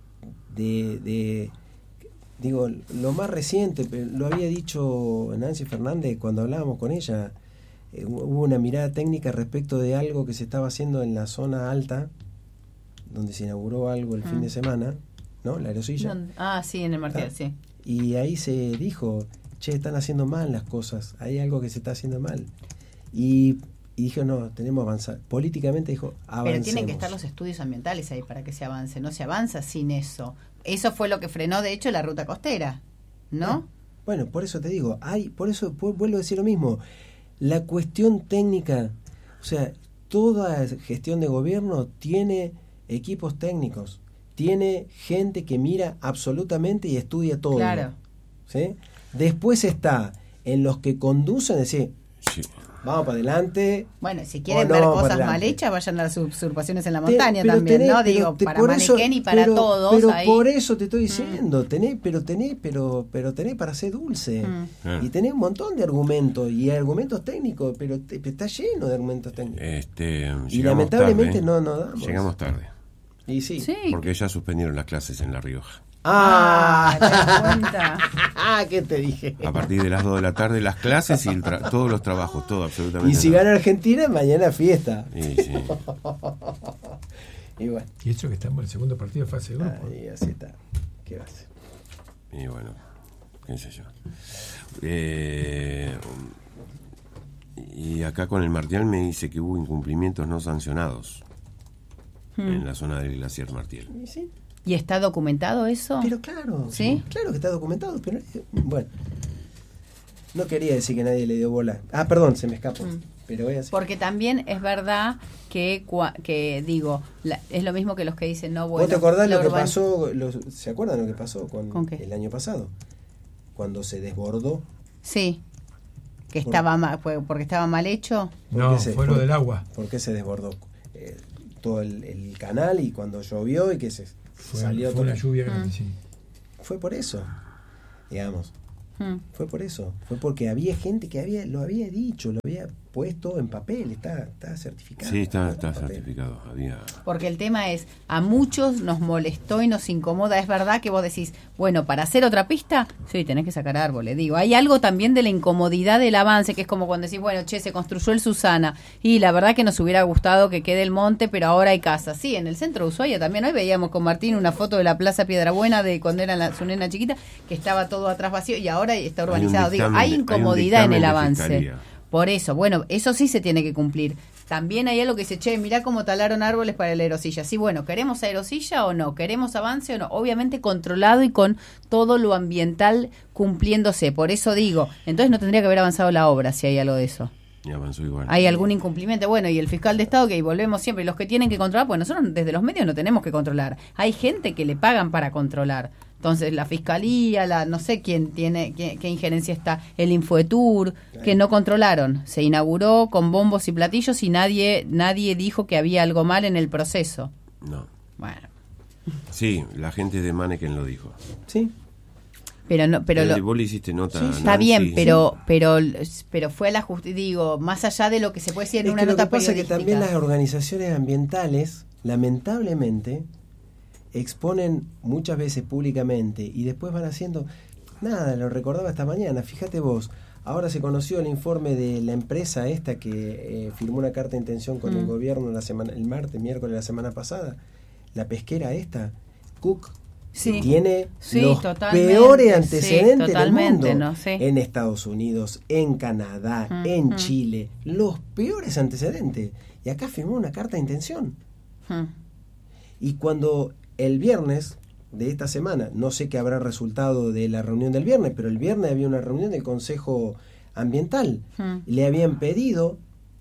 de, de digo, lo más reciente, pero lo había dicho Nancy Fernández cuando hablábamos con ella, eh, hubo una mirada técnica respecto de algo que se estaba haciendo en la zona alta, donde se inauguró algo el Mm. fin de semana, ¿no? La aerosilla. ¿Dónde? Ah, sí, en el Martial, Ah. sí. Y ahí se dijo, che, están haciendo mal las cosas, hay algo que se está haciendo mal. Y, y dijo, no, tenemos que avanzar. Políticamente dijo, avancemos. Pero tienen que estar los estudios ambientales ahí para que se avance. No se avanza sin eso. Eso fue lo que frenó, de hecho, la ruta costera, ¿no? Bueno, por eso te digo, hay, por eso pu- vuelvo a decir lo mismo. La cuestión técnica, o sea, toda gestión de gobierno tiene equipos técnicos, tiene gente que mira absolutamente y estudia todo. Claro. ¿Sí? Después está en los que conducen, decir, Sí. vamos para adelante. Bueno, si quieren O no, ver para cosas adelante. mal hechas, vayan a las usurpaciones en la Te- montaña pero también, tenés- ¿no? pero Digo, te- para por eso- Maniquén y para pero- todos. Pero ahí. por eso te estoy diciendo, tenés, pero tenés, pero, pero tenés para ser dulce. Mm. Claro. Y tenés un montón de argumentos, y argumentos técnicos, pero te- está lleno de argumentos técnicos. Este, y llegamos lamentablemente tarde. no, no damos. Llegamos tarde, Y sí. Sí. porque ya suspendieron las clases en La Rioja. Ah, ¡Ah! ¿te das cuenta? Ah, ¿qué te dije? A partir de las dos de la tarde, las clases y el tra- todos los trabajos, todo, absolutamente Y si todo. gana Argentina, mañana fiesta. Y sí. Y bueno, Y eso que estamos en el segundo partido de fase de grupo. ahí así está. ¿Qué va a hacer? Y bueno, qué sé yo. Eh, y acá con el Martial me dice que hubo incumplimientos no sancionados en la zona del glaciar Martial. Y sí. ¿Y está documentado eso? Pero claro, ¿Sí? claro que está documentado, pero eh, bueno. No quería decir que nadie le dio bola. Ah, perdón, se me escapó. Mm. Pero voy a hacer. Porque también es verdad que, cua- que digo, la- es lo mismo que los que dicen, no, bueno. ¿Vos te acordás la lo que urban- pasó? Lo- ¿Se acuerdan lo que pasó con, ¿Con qué? el año pasado? Cuando se desbordó. Sí. Que ¿Por? estaba mal, fue porque estaba mal hecho. ¿Por No, qué se- fue lo por- del agua. ¿Por qué se desbordó? Eh, todo el, el canal y cuando llovió y que se Fue, salió fue todo. una lluvia Mm. grande, sí. Fue por eso, digamos. Mm. Fue por eso. Fue porque había gente que había lo había dicho, lo había puesto en papel, está, está certificado. Sí, está, está certificado. Había... Porque el tema es, a muchos nos molestó y nos incomoda. Es verdad que vos decís, bueno, para hacer otra pista, sí, tenés que sacar árboles. Digo, hay algo también de la incomodidad del avance, que es como cuando decís, bueno, che, se construyó el Susana, y la verdad que nos hubiera gustado que quede el monte, pero ahora hay casa. Sí, en el centro de Ushuaia también. Hoy veíamos con Martín una foto de la Plaza Piedrabuena de cuando era la, su nena chiquita, que estaba todo atrás vacío, y ahora está urbanizado. Hay Digo, dictamen, hay incomodidad hay en el de avance. fiscalía. Por eso, bueno, eso sí se tiene que cumplir. También hay algo que dice, che, mirá cómo talaron árboles para la aerosilla. Sí, bueno, ¿queremos aerosilla o no? ¿Queremos avance o no? Obviamente controlado y con todo lo ambiental cumpliéndose. Por eso digo, entonces no tendría que haber avanzado la obra si hay algo de eso. Y avanzó igual. Hay algún incumplimiento. Bueno, y el fiscal de Estado, que ahí volvemos siempre, y los que tienen que controlar, pues nosotros desde los medios no tenemos que controlar. Hay gente que le pagan para controlar. Entonces la fiscalía, la no sé quién tiene, qué, qué injerencia está, el Infoetur, que no controlaron. Se inauguró con bombos y platillos y nadie nadie dijo que había algo mal en el proceso. No. Bueno. Sí, la gente de Manneken lo dijo. Sí. Pero no, pero Pero lo, vos le hiciste nota. sí, a está Nancy. bien, pero pero pero fue a la justicia, digo, más allá de lo que se puede decir en Es una que lo nota que pasa es que periodística. también las organizaciones ambientales, lamentablemente, exponen muchas veces públicamente y después van haciendo nada. Lo recordaba esta mañana, fíjate vos, ahora se conoció el informe de la empresa esta que eh, firmó una carta de intención con mm. el gobierno la semana, el martes, miércoles de la semana pasada, la pesquera esta, Cook, sí. que tiene sí, los totalmente, peores antecedentes sí, del mundo, no, sí. en Estados Unidos, en Canadá, mm, en mm. Chile, los peores antecedentes, y acá firmó una carta de intención. Mm. Y cuando el viernes de esta semana, no sé qué habrá resultado de la reunión del viernes, pero el viernes había una reunión del Consejo Ambiental. Hmm. Le habían pedido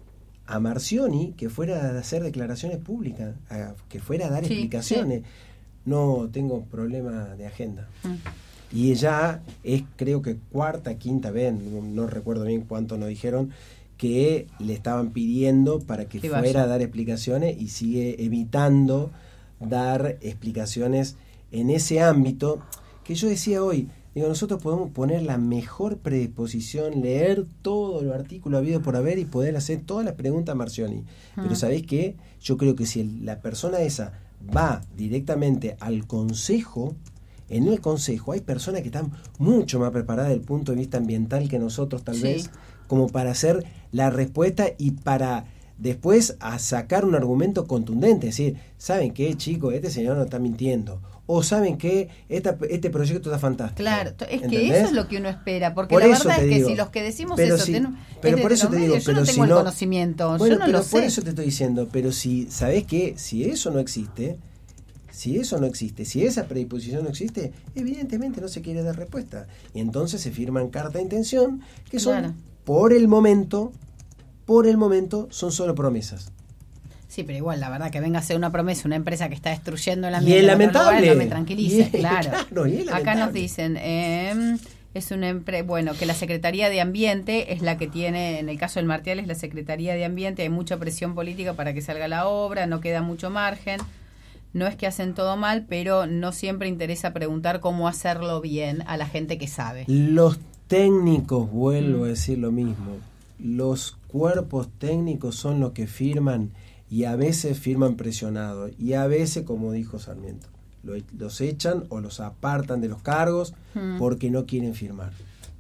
a Marcioni que fuera a hacer declaraciones públicas, a, que fuera a dar sí, explicaciones. Sí. No tengo problema de agenda. Hmm. Y ella es, creo que cuarta, quinta vez, no, no recuerdo bien cuánto nos dijeron, que le estaban pidiendo para que sí, fuera vaya. a dar explicaciones y sigue evitando dar explicaciones en ese ámbito que yo decía hoy. Digo, nosotros podemos poner la mejor predisposición, leer todo el artículo habido por haber y poder hacer todas las preguntas a Marcioni. Uh-huh. Pero ¿sabés qué? Yo creo que si el, la persona esa va directamente al consejo, en el consejo hay personas que están mucho más preparadas desde el punto de vista ambiental que nosotros tal sí. vez, como para hacer la respuesta y para después a sacar un argumento contundente, es decir, ¿saben qué, chicos? Este señor no está mintiendo. O ¿saben qué? Esta, este proyecto está fantástico. Claro, es ¿entendés? Que eso es lo que uno espera, porque por la verdad es que digo, si los que decimos pero eso, si, ten, pero por eso te digo, yo pero no tengo si el no, conocimiento, bueno, yo no pero lo por sé. eso te estoy diciendo, pero si, ¿sabés qué? Si eso no existe, si eso no existe, si esa predisposición no existe, evidentemente no se quiere dar respuesta. Y entonces se firman cartas de intención, que son, claro. por el momento, por el momento, son solo promesas. Sí, pero igual, la verdad, que venga a ser una promesa una empresa que está destruyendo el ambiente. Y es lamentable. No me tranquilice, es, claro. claro y es Acá nos dicen, eh, es una empresa, bueno, que la Secretaría de Ambiente es la que tiene, en el caso del Martial es la Secretaría de Ambiente, hay mucha presión política para que salga la obra, no queda mucho margen. No es que hacen todo mal, pero no siempre interesa preguntar cómo hacerlo bien a la gente que sabe. Los técnicos, vuelvo mm. a decir lo mismo, los cuerpos técnicos son los que firman y a veces firman presionados y a veces, como dijo Sarmiento, lo, los echan o los apartan de los cargos mm. porque no quieren firmar.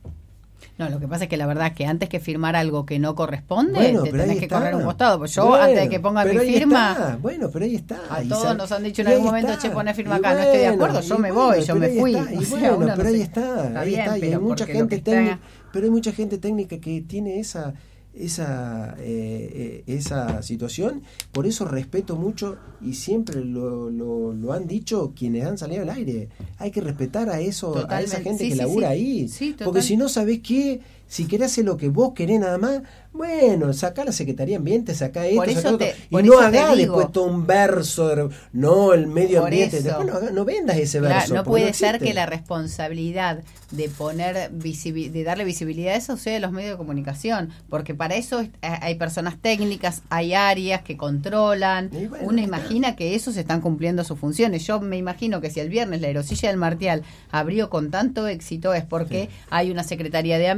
No, lo que pasa es que la verdad es que antes que firmar algo que no corresponde, bueno, te tenés que está. correr un costado. Pues yo, bueno, antes de que ponga mi firma... Está. Bueno, pero ahí está. A y todos sal... nos han dicho en algún momento, está. che, poné firma y acá, bueno, no estoy de acuerdo, yo me bueno, voy, yo me fui. Está. Y o sea, bueno, uno pero no ahí se... está, está ahí bien, está. Y hay mucha gente técnica, pero hay mucha gente técnica que tiene esa... esa eh, eh, esa situación, por eso respeto mucho y siempre lo, lo, lo han dicho quienes han salido al aire, hay que respetar a eso, totalmente. A esa gente sí, que sí, labura sí. ahí, sí, porque si no, ¿sabés qué? Si querés hacer lo que vos querés nada más, bueno, sacá la Secretaría de Ambiente, sacá esto, por sacá te, otro, y no hagas después todo un verso, de, no, el medio ambiente, eso. Después no, no vendas ese claro, verso. No puede no ser que la responsabilidad de poner visibil, de darle visibilidad a eso sea de los medios de comunicación, porque para eso hay personas técnicas, hay áreas que controlan, bueno, uno imagina que esos están cumpliendo sus funciones. Yo me imagino que si el viernes la aerosilla del Martial abrió con tanto éxito es porque sí. hay una Secretaría de Ambiente que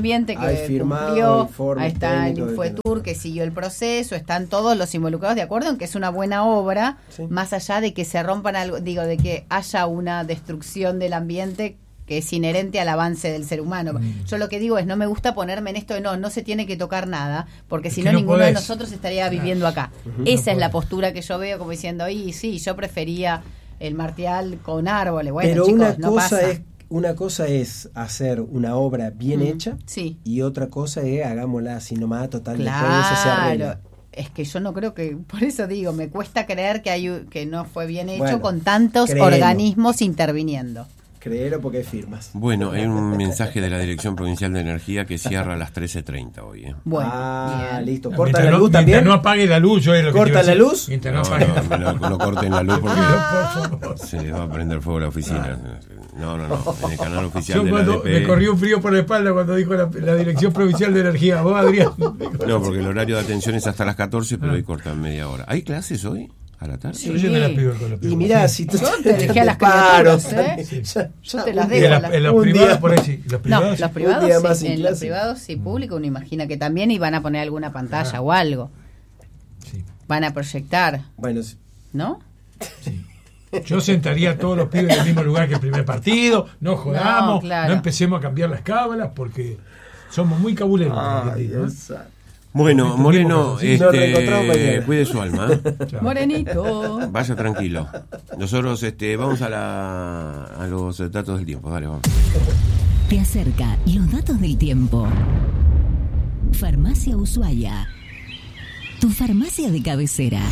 hay firmado, cumplió, informe ahí está el técnico de Infoetour que siguió el proceso, están todos los involucrados de acuerdo en que es una buena obra, Sí. más allá de que se rompan algo, digo, de que haya una destrucción del ambiente que es inherente al avance del ser humano. Mm. Yo lo que digo es, no me gusta ponerme en esto de no, no se tiene que tocar nada, porque si no, no ninguno podés. de nosotros estaría claro. viviendo acá. Uh-huh. Esa no es la postura que yo veo como diciendo, y sí, yo prefería el Martial con árboles. Bueno, pero chicos, una no cosa pasa. es Una cosa es hacer una obra bien mm, hecha sí. y otra cosa es hagámosla así nomás, total, claro. después eso se arregla. Es que yo no creo que, por eso digo, me cuesta creer que hay que no fue bien hecho bueno, con tantos créelo. organismos interviniendo. Créelo porque hay firmas. Bueno, hay un mensaje de la Dirección Provincial de Energía que cierra a las trece treinta hoy. ¿eh? Bueno, ah, bien. listo. ¿Corta la luz no, también? no apague la luz, yo es lo que ¿Corta la luz? No, no, no, no, no corten la luz porque no, se va a prender fuego la oficina. No, no, no. En el canal oficial yo de la cuando A D P. me corrió un frío por la espalda cuando dijo la, la Dirección Provincial de Energía. ¿Vos, Adrián? No, porque el horario de atención es hasta las catorce, pero hoy cortan media hora. ¿Hay clases hoy? ¿A la tarde? Sí. Yo me la pido con la y mirá, si tú yo te dejé a las criaturas, ¿eh? Sí. Yo, yo te las dejo. La, en los privados por ahí sí. Los privados, no, sí. los privados sí. En, en los privados y públicos uno imagina que también iban a poner alguna pantalla ah. o algo. Sí. Van a proyectar. Bueno, sí. ¿No? Sí. Yo sentaría a todos los pibes en el mismo lugar que el primer partido, no jodamos, no, claro. no empecemos a cambiar las cábalas porque somos muy cabuleros. Ay, ¿no? Bueno, Moreno, este, cuide su alma. ¿eh? Morenito. Vaya tranquilo. Nosotros este, vamos a, la, a los datos del tiempo. Dale, vamos. Te acerca los datos del tiempo. Farmacia Ushuaia. Tu farmacia de cabecera.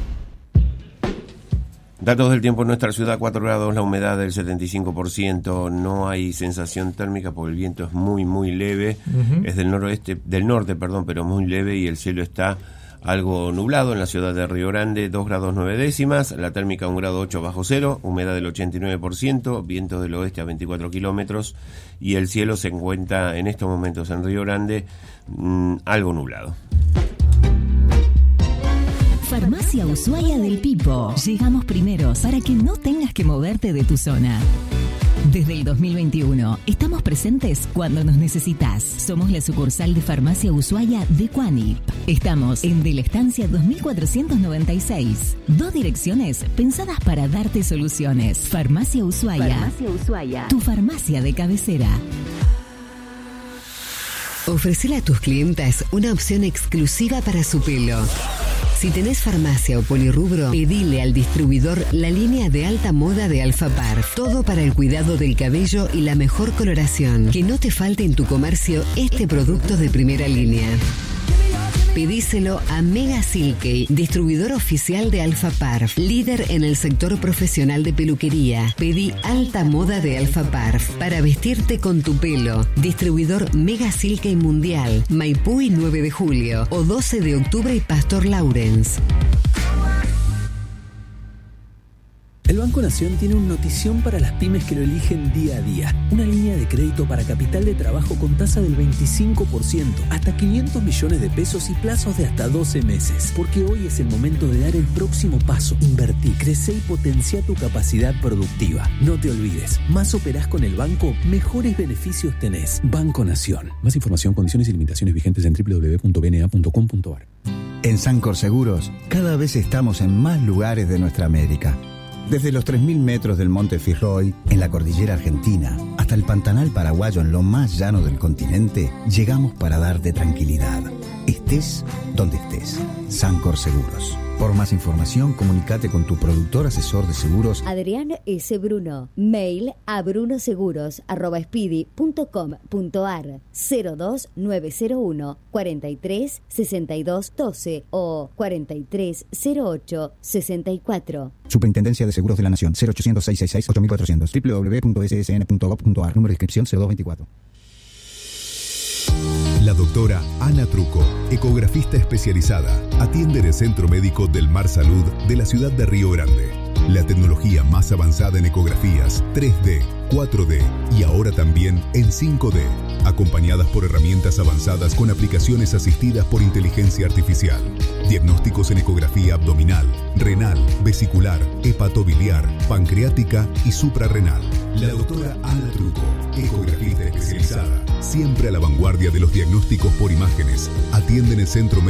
Datos del tiempo en nuestra ciudad, cuatro grados, la humedad del setenta y cinco por ciento, no hay sensación térmica porque el viento es muy, muy leve, uh-huh. es del noroeste, del norte, perdón, pero muy leve y el cielo está algo nublado en la ciudad de Río Grande, dos grados nueve décimas, la térmica un grado ocho bajo cero, humedad del ochenta y nueve por ciento, viento del oeste a veinticuatro kilómetros y el cielo se encuentra en estos momentos en Río Grande mmm, algo nublado. Farmacia Ushuaia del Pipo. Llegamos primeros para que no tengas que moverte de tu zona. Desde el dos mil veintiuno, estamos presentes cuando nos necesitas. Somos la sucursal de Farmacia Ushuaia de Cuanip. Estamos en De la Estancia dos mil cuatrocientos noventa y seis. Dos direcciones pensadas para darte soluciones. Farmacia Ushuaia. Farmacia Ushuaia. Tu farmacia de cabecera. Ofrecele a tus clientas una opción exclusiva para su pelo. Si tenés farmacia o polirrubro, pedile al distribuidor la línea de alta moda de Alpha Parf. Todo para el cuidado del cabello y la mejor coloración. Que no te falte en tu comercio este producto de primera línea. Pedíselo a Mega Silkey, distribuidor oficial de Alpha Parf, líder en el sector profesional de peluquería. Pedí alta moda de Alpha Parf para vestirte con tu pelo. Distribuidor Mega Silkey Mundial, Maipú y nueve de julio, o doce de octubre y Pastor Lawrence. El Banco Nación tiene una notición para las pymes que lo eligen día a día. Una línea de crédito para capital de trabajo con tasa del veinticinco por ciento, hasta quinientos millones de pesos y plazos de hasta doce meses. Porque hoy es el momento de dar el próximo paso. Invertí, crece y potencia tu capacidad productiva. No te olvides, más operás con el banco, mejores beneficios tenés. Banco Nación. Más información, condiciones y limitaciones vigentes en doble u doble u doble u punto b n a punto com punto a r. En Sancor Seguros, cada vez estamos en más lugares de nuestra América. Desde los tres mil metros del Monte Fitzroy, en la cordillera argentina, hasta el Pantanal paraguayo en lo más llano del continente, llegamos para darte tranquilidad. Estés donde estés. Sancor Seguros. Por más información, comunícate con tu productor asesor de seguros. Adrián S. Bruno. Mail a brunoseguros arroba speedy punto com punto a r cero dos nueve cero uno cuarenta y tres sesenta y dos doce o cuarenta y tres cero ocho sesenta y cuatro. Superintendencia de Seguros de la Nación. cero ochocientos, seiscientos sesenta y seis, ocho mil cuatrocientos. doble u doble u doble u punto s s n punto gov punto a r. Número de inscripción cero dos veinticuatro. La doctora Ana Truco, ecografista especializada, atiende en el Centro Médico del Mar Salud de la ciudad de Río Grande. La tecnología más avanzada en ecografías tres D, cuatro D y ahora también en cinco D, acompañadas por herramientas avanzadas con aplicaciones asistidas por inteligencia artificial. Diagnósticos en ecografía abdominal, renal, vesicular, hepatobiliar, pancreática y suprarrenal. La doctora Ana Truco, ecografista especializada, siempre a la vanguardia de los diagnósticos por imágenes. Atiende en el Centro Médico